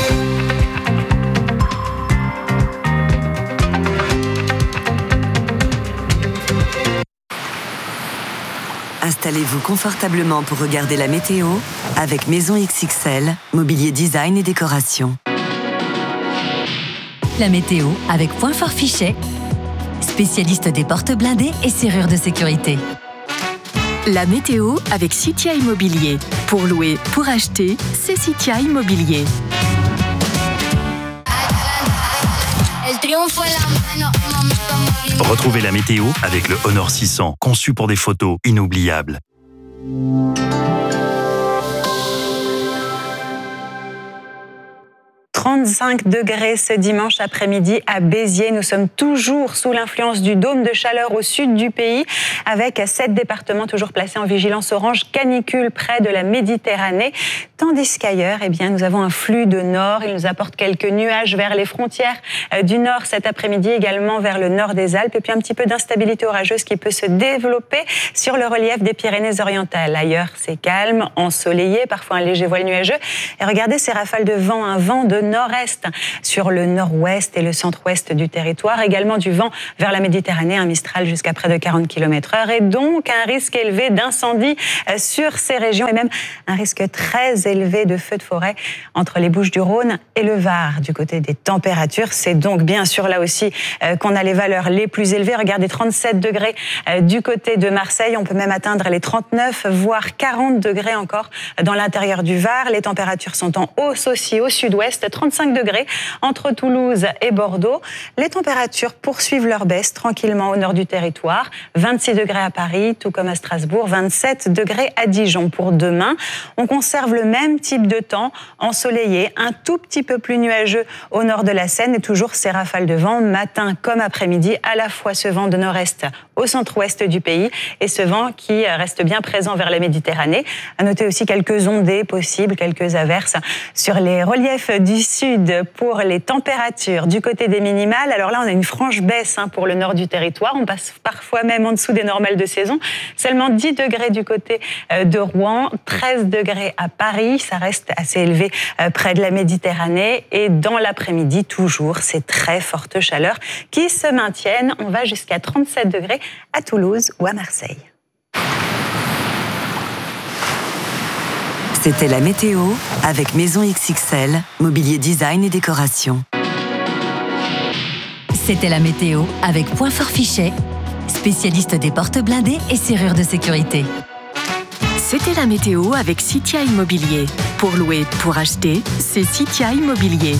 Installez-vous confortablement pour regarder la météo avec Maison X X L, mobilier design et décoration. La météo avec Point Fort Fichet, spécialiste des portes blindées et serrures de sécurité. La météo avec Citia Immobilier. Pour louer, pour acheter, c'est Citia Immobilier. Retrouvez la météo avec le Honor six cents, conçu pour des photos inoubliables. trente trente-cinq degrés ce dimanche après-midi à Béziers. Nous sommes toujours sous l'influence du dôme de chaleur au sud du pays, avec sept départements toujours placés en vigilance orange canicule près de la Méditerranée. Tandis qu'ailleurs, eh bien, nous avons un flux de nord. Il nous apporte quelques nuages vers les frontières du nord cet après-midi, également vers le nord des Alpes. Et puis un petit peu d'instabilité orageuse qui peut se développer sur le relief des Pyrénées-Orientales. Ailleurs, c'est calme, ensoleillé, parfois un léger voile nuageux. Et regardez ces rafales de vent, un vent de nord-est sur le nord-ouest et le centre-ouest du territoire. Également du vent vers la Méditerranée, un Mistral jusqu'à près de quarante kilomètres heure. Et donc un risque élevé d'incendie sur ces régions et même un risque très élevé de feux de forêt entre les Bouches-du-Rhône et le Var. Du côté des températures, c'est donc bien sûr là aussi qu'on a les valeurs les plus élevées. Regardez, trente-sept degrés du côté de Marseille. On peut même atteindre les trente-neuf, voire quarante degrés encore dans l'intérieur du Var. Les températures sont en hausse aussi au sud-ouest, trente-cinq degrés entre Toulouse et Bordeaux. Les températures poursuivent leur baisse tranquillement au nord du territoire. vingt-six degrés à Paris, tout comme à Strasbourg, vingt-sept degrés à Dijon. Pour demain, on conserve le même type de temps, ensoleillé, un tout petit peu plus nuageux au nord de la Seine et toujours ces rafales de vent, matin comme après-midi, à la fois ce vent de nord-est au centre-ouest du pays et ce vent qui reste bien présent vers la Méditerranée. À noter aussi quelques ondées possibles, quelques averses sur les reliefs du sud pour les températures du côté des minimales. Alors là, on a une franche baisse hein, pour le nord du territoire. On passe parfois même en dessous des normales de saison. Seulement dix degrés du côté de Rouen, treize degrés à Paris. Ça reste assez élevé près de la Méditerranée. Et dans l'après-midi, toujours ces très fortes chaleurs qui se maintiennent. On va jusqu'à trente-sept degrés à Toulouse ou à Marseille. C'était la météo avec Maison X X L, mobilier design et décoration. C'était la météo avec Point Fort Fichet, spécialiste des portes blindées et serrures de sécurité. C'était la météo avec Citia Immobilier. Pour louer, pour acheter, c'est Citia Immobilier.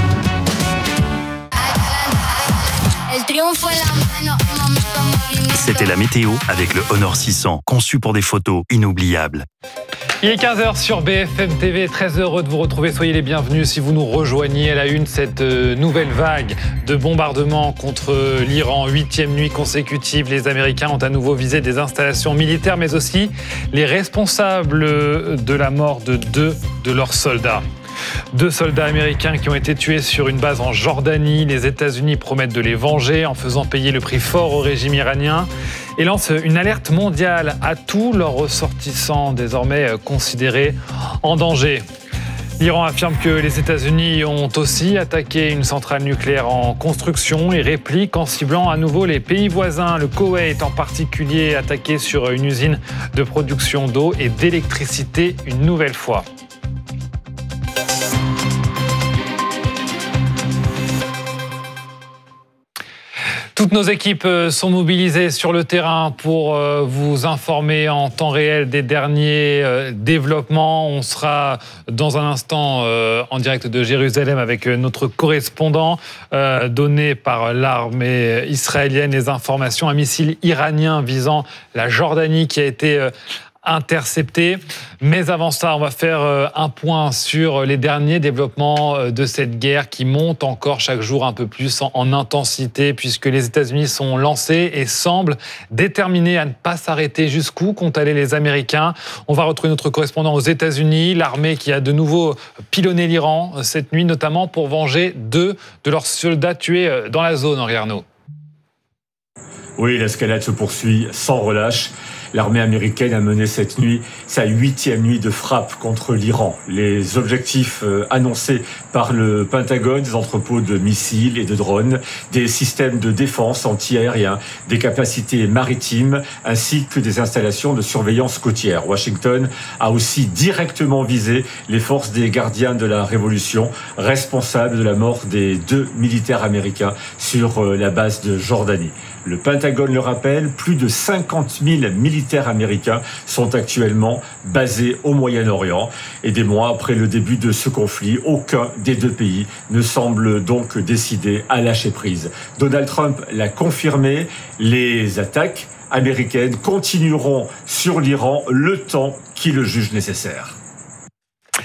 C'était la météo avec le Honor six cents, conçu pour des photos inoubliables. Il est quinze heures sur B F M T V, très heureux de vous retrouver, soyez les bienvenus si vous nous rejoignez à la une, cette nouvelle vague de bombardements contre l'Iran, huitième nuit consécutive, les Américains ont à nouveau visé des installations militaires mais aussi les responsables de la mort de deux de leurs soldats. Deux soldats américains qui ont été tués sur une base en Jordanie. Les États-Unis promettent de les venger en faisant payer le prix fort au régime iranien et lancent une alerte mondiale à tous leurs ressortissants désormais considérés en danger. L'Iran affirme que les États-Unis ont aussi attaqué une centrale nucléaire en construction et réplique en ciblant à nouveau les pays voisins. Le Koweït en particulier attaqué sur une usine de production d'eau et d'électricité une nouvelle fois. Toutes nos équipes sont mobilisées sur le terrain pour vous informer en temps réel des derniers développements. On sera dans un instant en direct de Jérusalem avec notre correspondant, donné par l'armée israélienne les informations. Un missile iranien visant la Jordanie qui a été intercepté. Mais avant ça, on va faire un point sur les derniers développements de cette guerre qui monte encore chaque jour un peu plus en, en intensité puisque les États-Unis sont lancés et semblent déterminés à ne pas s'arrêter. Jusqu'où comptent aller les Américains? On va retrouver notre correspondant aux États-Unis, l'armée qui a de nouveau pilonné l'Iran cette nuit, notamment pour venger deux de leurs soldats tués dans la zone, Henri Arnaud. Oui, l'escalade se poursuit sans relâche. L'armée américaine a mené cette nuit sa huitième nuit de frappe contre l'Iran. Les objectifs annoncés par le Pentagone, des entrepôts de missiles et de drones, des systèmes de défense anti-aériens, des capacités maritimes, ainsi que des installations de surveillance côtière. Washington a aussi directement visé les forces des gardiens de la Révolution, responsables de la mort des deux militaires américains sur la base de Jordanie. Le Pentagone le rappelle, plus de cinquante mille militaires américains sont actuellement basés au Moyen-Orient. Et des mois après le début de ce conflit, aucun des deux pays ne semble donc décidé à lâcher prise. Donald Trump l'a confirmé, les attaques américaines continueront sur l'Iran le temps qu'il le juge nécessaire.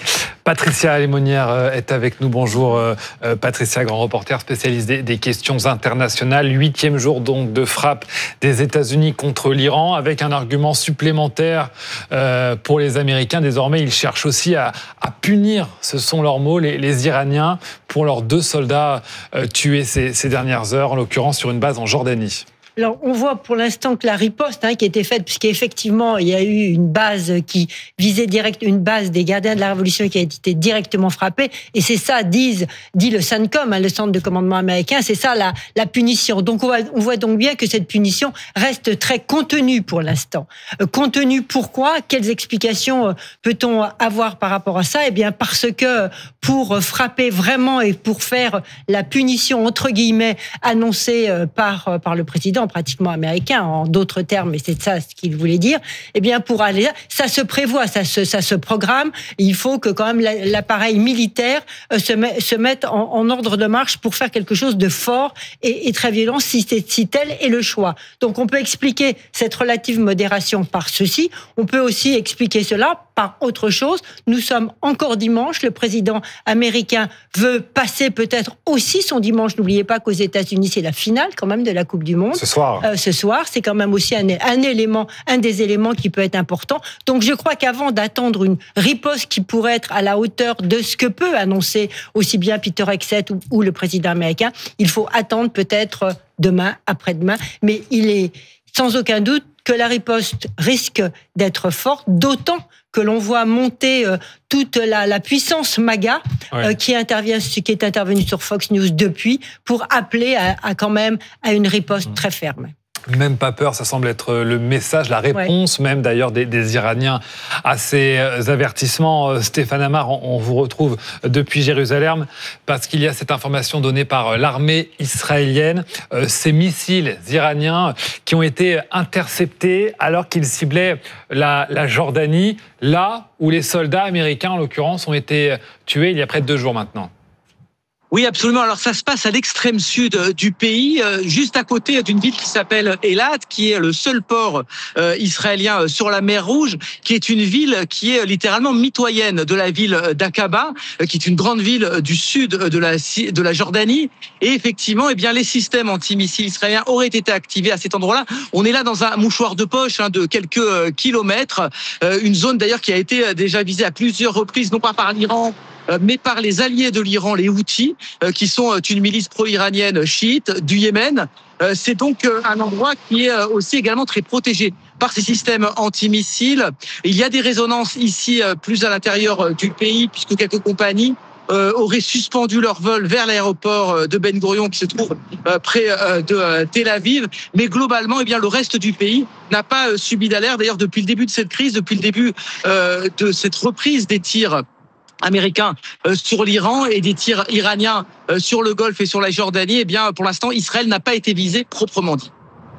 Patricia Lémonière est avec nous. Bonjour Patricia, grand reporter spécialiste des, des questions internationales. Huitième jour donc de frappe des États-Unis contre l'Iran, avec un argument supplémentaire euh, pour les Américains. Désormais, ils cherchent aussi à, à punir, ce sont leurs mots, les, les Iraniens pour leurs deux soldats euh, tués ces, ces dernières heures, en l'occurrence sur une base en Jordanie. Alors, on voit pour l'instant que la riposte hein, qui a été faite, puisqu'effectivement, il y a eu une base qui visait direct, une base des gardiens de la Révolution qui a été directement frappée. Et c'est ça, disent, dit le CENTCOM, hein, le centre de commandement américain, c'est ça la, la punition. Donc, on voit, on voit donc bien que cette punition reste très contenue pour l'instant. Euh, contenue pourquoi ? Quelles explications euh, peut-on avoir par rapport à ça ? Eh bien, parce que pour frapper vraiment et pour faire la punition, entre guillemets, annoncée euh, par, par le président, pratiquement américain, en d'autres termes, et c'est ça ce qu'il voulait dire, eh bien, pour aller là, ça se prévoit, ça se, ça se programme, il faut que quand même l'appareil militaire se, met, se mette en, en ordre de marche pour faire quelque chose de fort et, et très violent, si, si tel est le choix. Donc, on peut expliquer cette relative modération par ceci, on peut aussi expliquer cela par autre chose. Nous sommes encore dimanche, le président américain veut passer peut-être aussi son dimanche, n'oubliez pas qu'aux États-Unis, c'est la finale quand même de la Coupe du Monde. Ce soir. Euh, ce soir, c'est quand même aussi un, un élément, un des éléments qui peut être important. Donc je crois qu'avant d'attendre une riposte qui pourrait être à la hauteur de ce que peut annoncer aussi bien Peter Hegseth ou, ou le président américain, il faut attendre peut-être demain, après-demain, mais il est sans aucun doute que la riposte risque d'être forte, d'autant que l'on voit monter euh, toute la, la puissance MAGA ouais. euh, qui intervient, qui est intervenue sur Fox News depuis, pour appeler à, à quand même à une riposte mmh. très ferme. Même pas peur, ça semble être le message, la réponse ouais. même d'ailleurs des, des Iraniens à ces avertissements. Stéphane Amar, on, on vous retrouve depuis Jérusalem parce qu'il y a cette information donnée par l'armée israélienne, euh, ces missiles iraniens qui ont été interceptés alors qu'ils ciblaient la, la Jordanie, là où les soldats américains en l'occurrence ont été tués il y a près de deux jours maintenant. Oui, absolument. Alors, ça se passe à l'extrême sud du pays, juste à côté d'une ville qui s'appelle Eilat, qui est le seul port euh, israélien sur la mer Rouge, qui est une ville qui est littéralement mitoyenne de la ville d'Aqaba, qui est une grande ville du sud de la, de la Jordanie. Et effectivement, eh bien, les systèmes antimissiles israéliens auraient été activés à cet endroit-là. On est là dans un mouchoir de poche hein, de quelques kilomètres, euh, une zone d'ailleurs qui a été déjà visée à plusieurs reprises, non pas par l'Iran, mais par les alliés de l'Iran, les Houthis, qui sont une milice pro-iranienne chiite du Yémen. C'est donc un endroit qui est aussi également très protégé par ces systèmes antimissiles. Il y a des résonances ici plus à l'intérieur du pays, puisque quelques compagnies auraient suspendu leur vol vers l'aéroport de Ben Gurion, qui se trouve près de Tel Aviv. Mais globalement, eh bien, le reste du pays n'a pas subi d'alerte. D'ailleurs, depuis le début de cette crise, depuis le début de cette reprise des tirs américains euh, sur l'Iran et des tirs iraniens euh, sur le Golfe et sur la Jordanie, eh bien, pour l'instant, Israël n'a pas été visé proprement dit.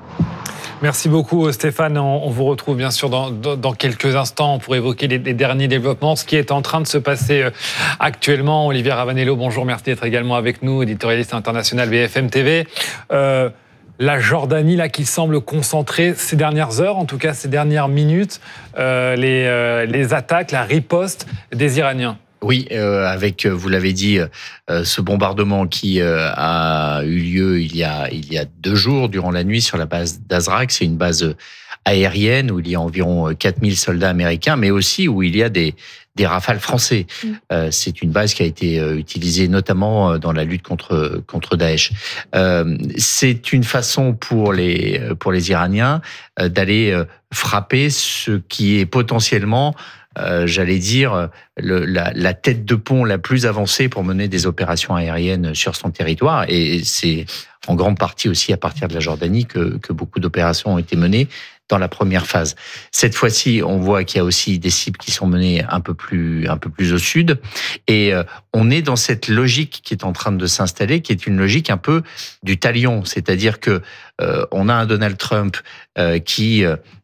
Merci beaucoup Stéphane, on vous retrouve bien sûr dans, dans quelques instants pour évoquer les, les derniers développements, ce qui est en train de se passer actuellement. Olivier Ravanello, bonjour, merci d'être également avec nous, éditorialiste international B F M T V. Euh, La Jordanie, là, qui semble concentrer ces dernières heures, en tout cas ces dernières minutes, euh, les, euh, les attaques, la riposte des Iraniens. Oui, euh, avec, vous l'avez dit, euh, ce bombardement qui euh, a eu lieu il y a, il y a deux jours, durant la nuit, sur la base d'Azraq. C'est une base aérienne où il y a environ quatre mille soldats américains, mais aussi où il y a des, des rafales français. Mmh. Euh, c'est une base qui a été euh, utilisée notamment dans la lutte contre, contre Daesh. Euh, c'est une façon pour les, pour les Iraniens euh, d'aller euh, frapper ce qui est potentiellement Euh, j'allais dire, le, la, la tête de pont la plus avancée pour mener des opérations aériennes sur son territoire. Et c'est en grande partie aussi à partir de la Jordanie que, que beaucoup d'opérations ont été menées dans la première phase. Cette fois-ci, on voit qu'il y a aussi des cibles qui sont menées un peu plus, un peu plus au sud. Et euh, on est dans cette logique qui est en train de s'installer, qui est une logique un peu du talion. C'est-à-dire que euh, on a un Donald Trump euh, qui... Euh,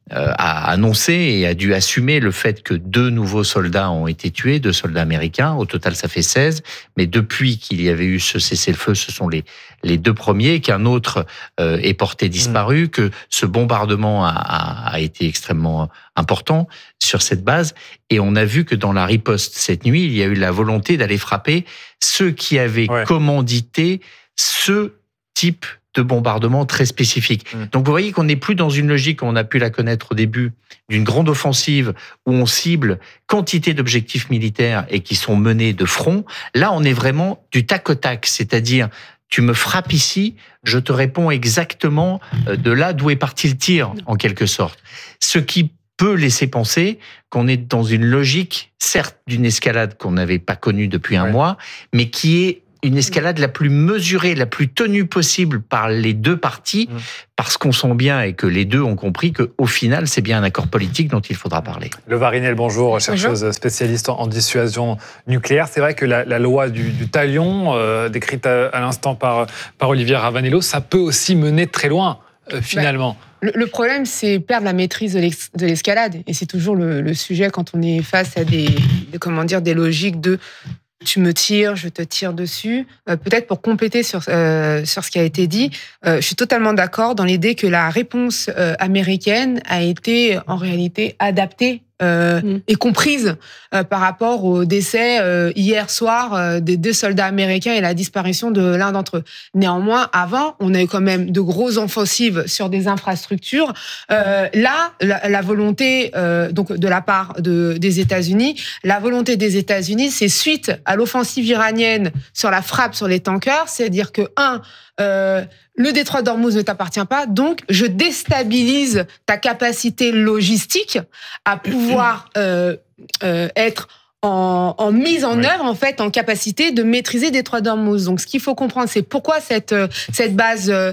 a annoncé et a dû assumer le fait que deux nouveaux soldats ont été tués, deux soldats américains. Au total, ça fait seize. Mais depuis qu'il y avait eu ce cessez-le-feu, ce sont les, les deux premiers, qu'un autre euh, est porté disparu, mmh. que ce bombardement a, a, a été extrêmement important sur cette base. Et on a vu que dans la riposte cette nuit, il y a eu la volonté d'aller frapper ceux qui avaient ouais. commandité ce type de bombardement très spécifique. Mmh. Donc vous voyez qu'on n'est plus dans une logique, on a pu la connaître au début, d'une grande offensive où on cible quantité d'objectifs militaires et qui sont menés de front. Là, on est vraiment du tac au tac, c'est-à-dire tu me frappes ici, je te réponds exactement de là d'où est parti le tir, en quelque sorte. Ce qui peut laisser penser qu'on est dans une logique, certes, d'une escalade qu'on n'avait pas connue depuis un ouais. mois, mais qui est une escalade la plus mesurée, la plus tenue possible par les deux parties, mmh. parce qu'on sent bien et que les deux ont compris qu'au final, c'est bien un accord politique dont il faudra parler. Lova Rinel, bonjour, chercheuse bonjour. spécialiste en dissuasion nucléaire. C'est vrai que la, la loi du, du talion, euh, décrite à, à l'instant par, par Olivier Ravanello, ça peut aussi mener très loin, euh, finalement. Bah. Le problème, c'est perdre la maîtrise de l'escalade. Et c'est toujours le, le sujet quand on est face à des, des, comment dire, des logiques de tu me tires, je te tire dessus. Euh, peut-être pour compléter sur, euh, sur ce qui a été dit, euh, je suis totalement d'accord dans l'idée que la réponse euh, américaine a été en réalité adaptée Euh, mmh. et comprise euh, par rapport au décès euh, hier soir euh, des deux soldats américains et la disparition de l'un d'entre eux. Néanmoins, avant, on a eu quand même de grosses offensives sur des infrastructures. Euh, là, la, la volonté euh, donc de la part de, des États-Unis, la volonté des États-Unis, c'est suite à l'offensive iranienne sur la frappe sur les tankers, c'est-à-dire que un Euh, le détroit d'Ormuz ne t'appartient pas, donc je déstabilise ta capacité logistique à pouvoir euh, euh, être en, en mise en oui. œuvre, en fait, en capacité de maîtriser le détroit d'Ormuz. Donc, ce qu'il faut comprendre, c'est pourquoi cette cette base euh,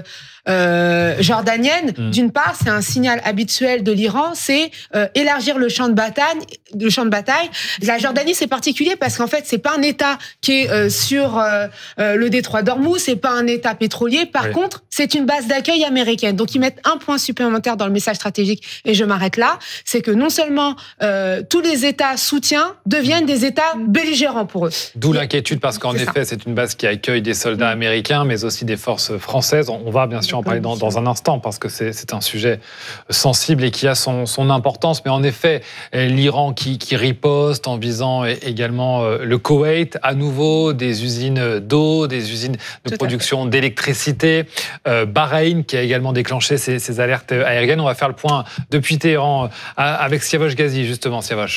euh, jordanienne. Mmh. D'une part, c'est un signal habituel de l'Iran, c'est euh, élargir le champ de bataille. Le champ de bataille. La Jordanie, c'est particulier parce qu'en fait, c'est pas un État qui est euh, sur euh, euh, le détroit d'Ormuz, c'est pas un État pétrolier. Par oui. contre, c'est une base d'accueil américaine. Donc, ils mettent un point supplémentaire dans le message stratégique. Et je m'arrête là. C'est que non seulement euh, tous les États soutiens deviennent des États belligérants pour eux. D'où l'inquiétude parce qu'en c'est effet, ça. c'est une base qui accueille des soldats américains, mais aussi des forces françaises. On va bien sûr en parler dans, dans un instant parce que c'est, c'est un sujet sensible et qui a son, son importance. Mais en effet, l'Iran qui, qui riposte en visant également le Koweït, à nouveau des usines d'eau, des usines de Tout production d'électricité. Euh, Bahreïn qui a également déclenché ces, ces alertes aériennes. On va faire le point depuis Téhéran avec Siavash Ghazi, justement. Siavash.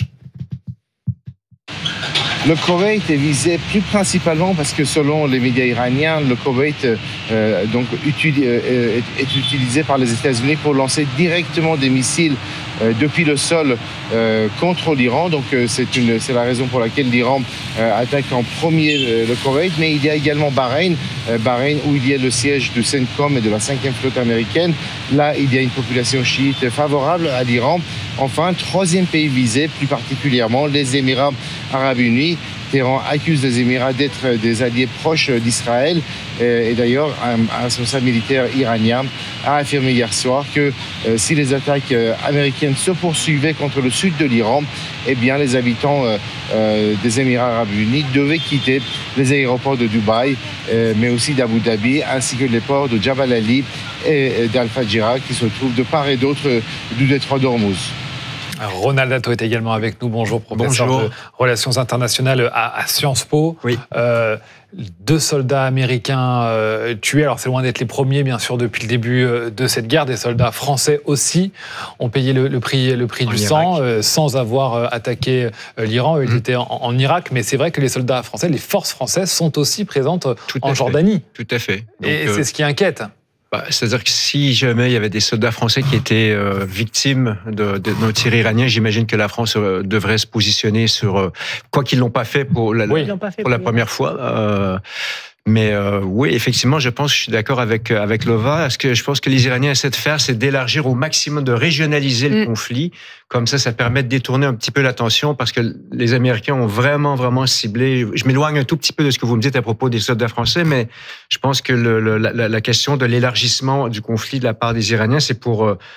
Le Koweït est visé plus principalement parce que selon les médias iraniens, le Koweït euh, donc, util, euh, est utilisé par les États-Unis pour lancer directement des missiles euh, depuis le sol euh, contre l'Iran. Donc euh, c'est, une, c'est la raison pour laquelle l'Iran euh, attaque en premier euh, le Koweït. Mais il y a également Bahreïn, euh, Bahreïn où il y a le siège du CENTCOM et de la cinquième flotte américaine. Là, il y a une population chiite favorable à l'Iran. Enfin, troisième pays visé, plus particulièrement les Émirats arabes unis. Téhéran accuse les Émirats d'être des alliés proches d'Israël. Et d'ailleurs, un responsable militaire iranien a affirmé hier soir que euh, si les attaques euh, américaines se poursuivaient contre le sud de l'Iran, eh bien, les habitants euh, euh, des Émirats arabes unis devaient quitter les aéroports de Dubaï, euh, mais aussi d'Abu Dhabi, ainsi que les ports de Jabal Ali et d'Al-Fajira, qui se trouvent de part et d'autre du détroit d'Ormuz. Ronald Datto est également avec nous. Bonjour, professeur Bonjour. de Relations internationales à, à Sciences Po. Oui. Euh, deux soldats américains euh, tués. Alors, c'est loin d'être les premiers, bien sûr, depuis le début euh, de cette guerre. Des soldats français aussi ont payé le, le prix, le prix du sang euh, sans avoir euh, attaqué euh, l'Iran. Eux, ils mmh. étaient en, en Irak. Mais c'est vrai que les soldats français, les forces françaises sont aussi présentes Tout en Jordanie. Fait. Tout à fait. Donc, Et euh... c'est ce qui inquiète. Bah, c'est-à-dire que si jamais il y avait des soldats français qui étaient euh, victimes de, de nos tirs iraniens, j'imagine que la France euh, devrait se positionner sur, euh, quoi qu'ils l'ont pas fait pour la, oui. pour pour la première fois. Euh, mais euh, oui, effectivement, je pense, je suis d'accord avec avec Lova. Ce que je pense que les Iraniens essaient de faire, c'est d'élargir au maximum, de régionaliser le mmh. conflit. Comme ça, ça permet de détourner un petit peu l'attention parce que les Américains ont vraiment, vraiment ciblé. Je m'éloigne un tout petit peu de ce que vous me dites à propos des soldats français, mais je pense que le, le, la, la question de l'élargissement du conflit de la part des Iraniens, c'est pour euh,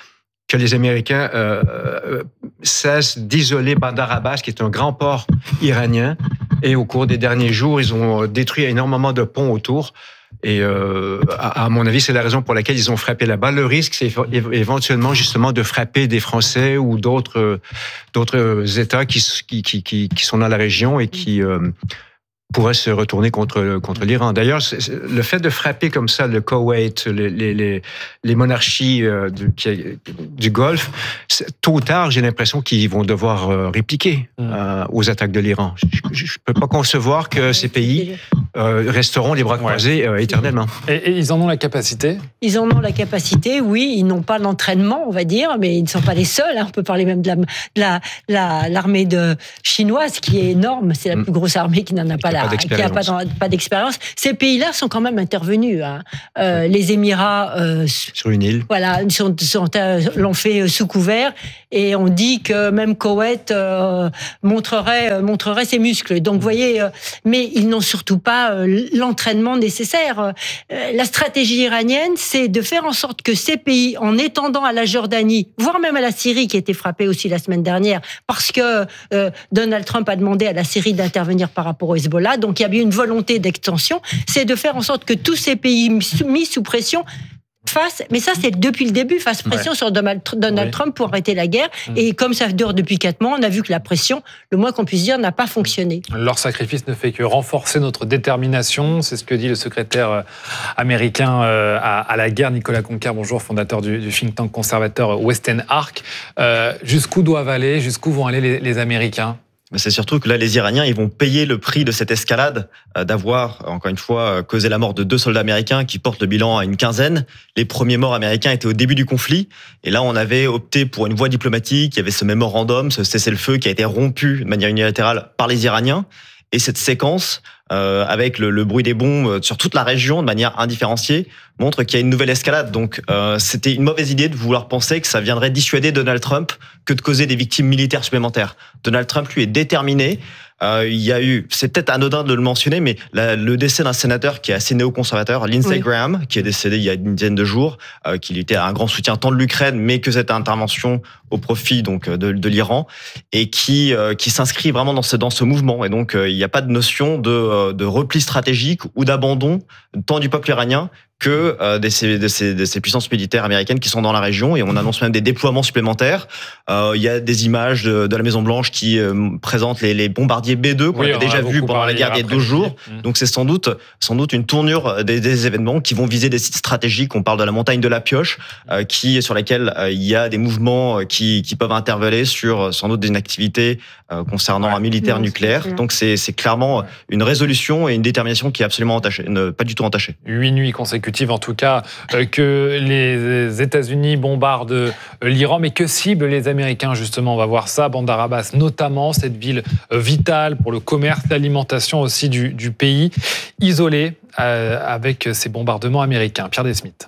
que les Américains euh, cessent d'isoler Bandar Abbas, qui est un grand port iranien. Et au cours des derniers jours, ils ont détruit énormément de ponts autour. Et euh, à, à mon avis, c'est la raison pour laquelle ils ont frappé là-bas. Le risque, c'est éventuellement justement de frapper des Français ou d'autres d'autres États qui, qui, qui, qui sont dans la région et qui euh, pourraient se retourner contre, contre l'Iran. D'ailleurs, le fait de frapper comme ça le Koweït, les, les, les monarchies du, du Golfe, tôt ou tard, j'ai l'impression qu'ils vont devoir répliquer euh, aux attaques de l'Iran. Je ne peux pas concevoir que ces pays euh, resteront les bras croisés euh, éternellement. Et, et ils en ont la capacité ? Ils en ont la capacité, oui. Ils n'ont pas l'entraînement, on va dire, mais ils ne sont pas les seuls. Hein. On peut parler même de, la, de la, la, l'armée de chinoise, qui est énorme. C'est la plus grosse armée qui n'en a pas la qui n'a pas, pas d'expérience. Ces pays-là sont quand même intervenus. Hein. Euh, les Émirats euh, sur une île, voilà, sont, sont, euh, l'ont fait sous couvert, et on dit que même Koweït euh, montrerait, montrerait ses muscles. Donc, vous voyez, euh, mais ils n'ont surtout pas euh, l'entraînement nécessaire. Euh, la stratégie iranienne, c'est de faire en sorte que ces pays, en étendant à la Jordanie, voire même à la Syrie, qui a été frappée aussi la semaine dernière, parce que euh, Donald Trump a demandé à la Syrie d'intervenir par rapport au Hezbollah. Donc, il y avait une volonté d'extension, c'est de faire en sorte que tous ces pays mis sous pression fassent, mais ça c'est depuis le début, fassent pression ouais. sur Donald, Donald oui. Trump pour arrêter la guerre. Mmh. Et comme ça dure depuis quatre mois, on a vu que la pression, le moins qu'on puisse dire, n'a pas fonctionné. Leur sacrifice ne fait que renforcer notre détermination, c'est ce que dit le secrétaire américain à, à la guerre, Nicolas Conquer, bonjour, fondateur du, du think tank conservateur Western Arc. Euh, jusqu'où doivent aller, jusqu'où vont aller les, les Américains ? Mais c'est surtout que là, les Iraniens, ils vont payer le prix de cette escalade, euh, d'avoir, encore une fois, causé la mort de deux soldats américains qui portent le bilan à une quinzaine. Les premiers morts américains étaient au début du conflit. Et là, on avait opté pour une voie diplomatique. Il y avait ce mémorandum, ce cessez-le-feu qui a été rompu de manière unilatérale par les Iraniens. Et cette séquence, euh, avec le, le bruit des bombes sur toute la région de manière indifférenciée, montre qu'il y a une nouvelle escalade. Donc, euh, c'était une mauvaise idée de vouloir penser que ça viendrait dissuader Donald Trump que de causer des victimes militaires supplémentaires. Donald Trump, lui, est déterminé. Euh, il y a eu, c'est peut-être anodin de le mentionner, mais la, le décès d'un sénateur qui est assez néoconservateur, Lindsey oui. Graham, qui est décédé il y a une dizaine de jours, euh, qu'il était un grand soutien tant de l'Ukraine, mais que cette intervention au profit donc de, de l'Iran, et qui euh, qui s'inscrit vraiment dans ce dans ce mouvement. Et donc euh, il n'y a pas de notion de de repli stratégique ou d'abandon tant du peuple iranien que euh, de, ces, de, ces, de ces puissances militaires américaines qui sont dans la région, et on annonce même des déploiements supplémentaires. Euh, il y a des images de, de la Maison-Blanche qui euh, présentent les, les bombardiers B deux qu'on oui, avait déjà vus pendant la guerre il y a douze jours. Mmh. Donc c'est sans doute, sans doute une tournure des, des événements qui vont viser des sites stratégiques. On parle de la montagne de la Pioche, euh, qui, sur laquelle euh, il y a des mouvements qui, qui peuvent intervaller sur sans doute des activités euh, concernant ouais. un militaire non, nucléaire. C'est Donc c'est, c'est clairement une résolution et une détermination qui est absolument entachée, ne, pas du tout entachée. Huit nuits consécutives en tout cas, euh, que les États-Unis bombardent euh, l'Iran, mais que ciblent les Américains justement ? On va voir ça, Bandar Abbas notamment, cette ville euh, vitale pour le commerce, l'alimentation aussi du, du pays, isolée euh, avec ces bombardements américains. Pierre Desmith.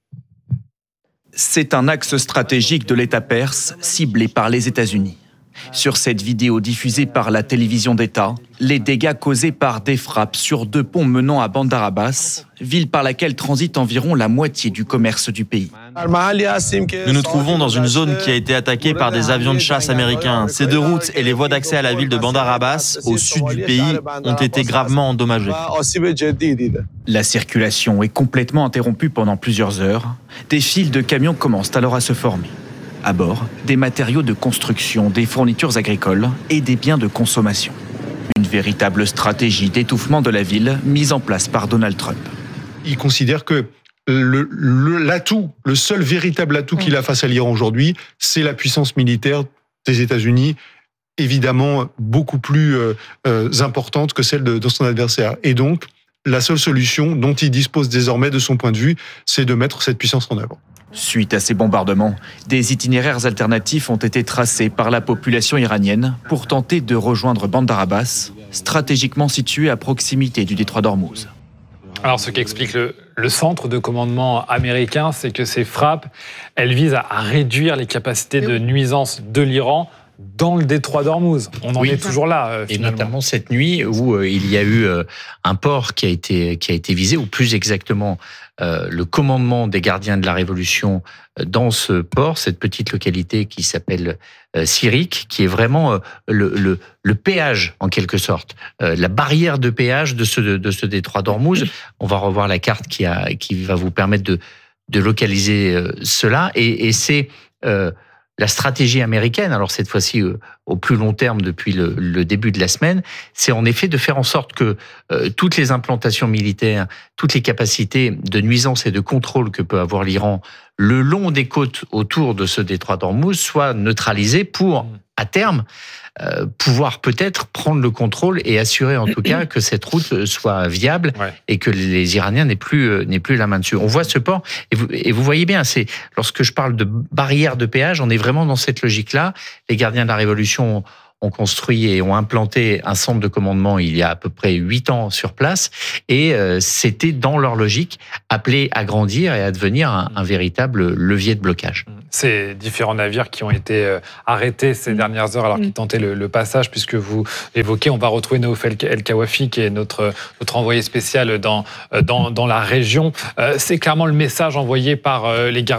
C'est un axe stratégique de l'État perse, ciblé par les États-Unis. Sur cette vidéo diffusée par la télévision d'État, les dégâts causés par des frappes sur deux ponts menant à Bandar Abbas, ville par laquelle transite environ la moitié du commerce du pays. Nous nous trouvons dans une zone qui a été attaquée par des avions de chasse américains. Ces deux routes et les voies d'accès à la ville de Bandar Abbas, au sud du pays, ont été gravement endommagées. La circulation est complètement interrompue pendant plusieurs heures. Des files de camions commencent alors à se former. À bord, des matériaux de construction, des fournitures agricoles et des biens de consommation. Une véritable stratégie d'étouffement de la ville mise en place par Donald Trump. Il considère que le, le, l'atout, le seul véritable atout qu'il a face à l'Iran aujourd'hui, c'est la puissance militaire des États-Unis, évidemment beaucoup plus euh, euh, importante que celle de, de son adversaire. Et donc, la seule solution dont il dispose désormais de son point de vue, c'est de mettre cette puissance en œuvre. Suite à ces bombardements, des itinéraires alternatifs ont été tracés par la population iranienne pour tenter de rejoindre Bandar Abbas, stratégiquement situé à proximité du détroit d'Ormuz. Alors, ce qu'explique le, le centre de commandement américain, c'est que ces frappes, elles visent à, à réduire les capacités de nuisance de l'Iran dans le détroit d'Ormuz. On en oui. est toujours là, euh, et notamment cette nuit où euh, il y a eu euh, un port qui a été qui a été visé, ou plus exactement euh, le commandement des gardiens de la Révolution dans ce port, cette petite localité qui s'appelle euh, Sirik, qui est vraiment euh, le, le le péage en quelque sorte, euh, la barrière de péage de ce de, de ce détroit d'Ormuz. On va revoir la carte qui a qui va vous permettre de de localiser euh, cela, et, et c'est euh, la stratégie américaine, alors cette fois-ci euh, au plus long terme depuis le, le début de la semaine, c'est en effet de faire en sorte que euh, toutes les implantations militaires, toutes les capacités de nuisance et de contrôle que peut avoir l'Iran le long des côtes autour de ce détroit d'Ormuz soient neutralisées pour, à terme, euh, pouvoir peut-être prendre le contrôle et assurer en tout cas que cette route soit viable, ouais. et que les Iraniens n'aient plus, n'aient plus la main dessus. On voit ce port, et vous, et vous voyez bien, c'est, lorsque je parle de barrière de péage, on est vraiment dans cette logique-là. Les gardiens de la Révolution ont construit et ont implanté un centre de commandement il y a à peu près huit ans sur place, et euh, c'était dans leur logique appelé à grandir et à devenir un, un véritable levier de blocage. Ces différents navires qui ont été arrêtés ces dernières heures alors qu'ils tentaient le, le passage, puisque vous évoquez, on va retrouver Naouf El-Kawafi qui est notre, notre envoyé spécial dans, dans, dans la région. C'est clairement le message envoyé par les gardiens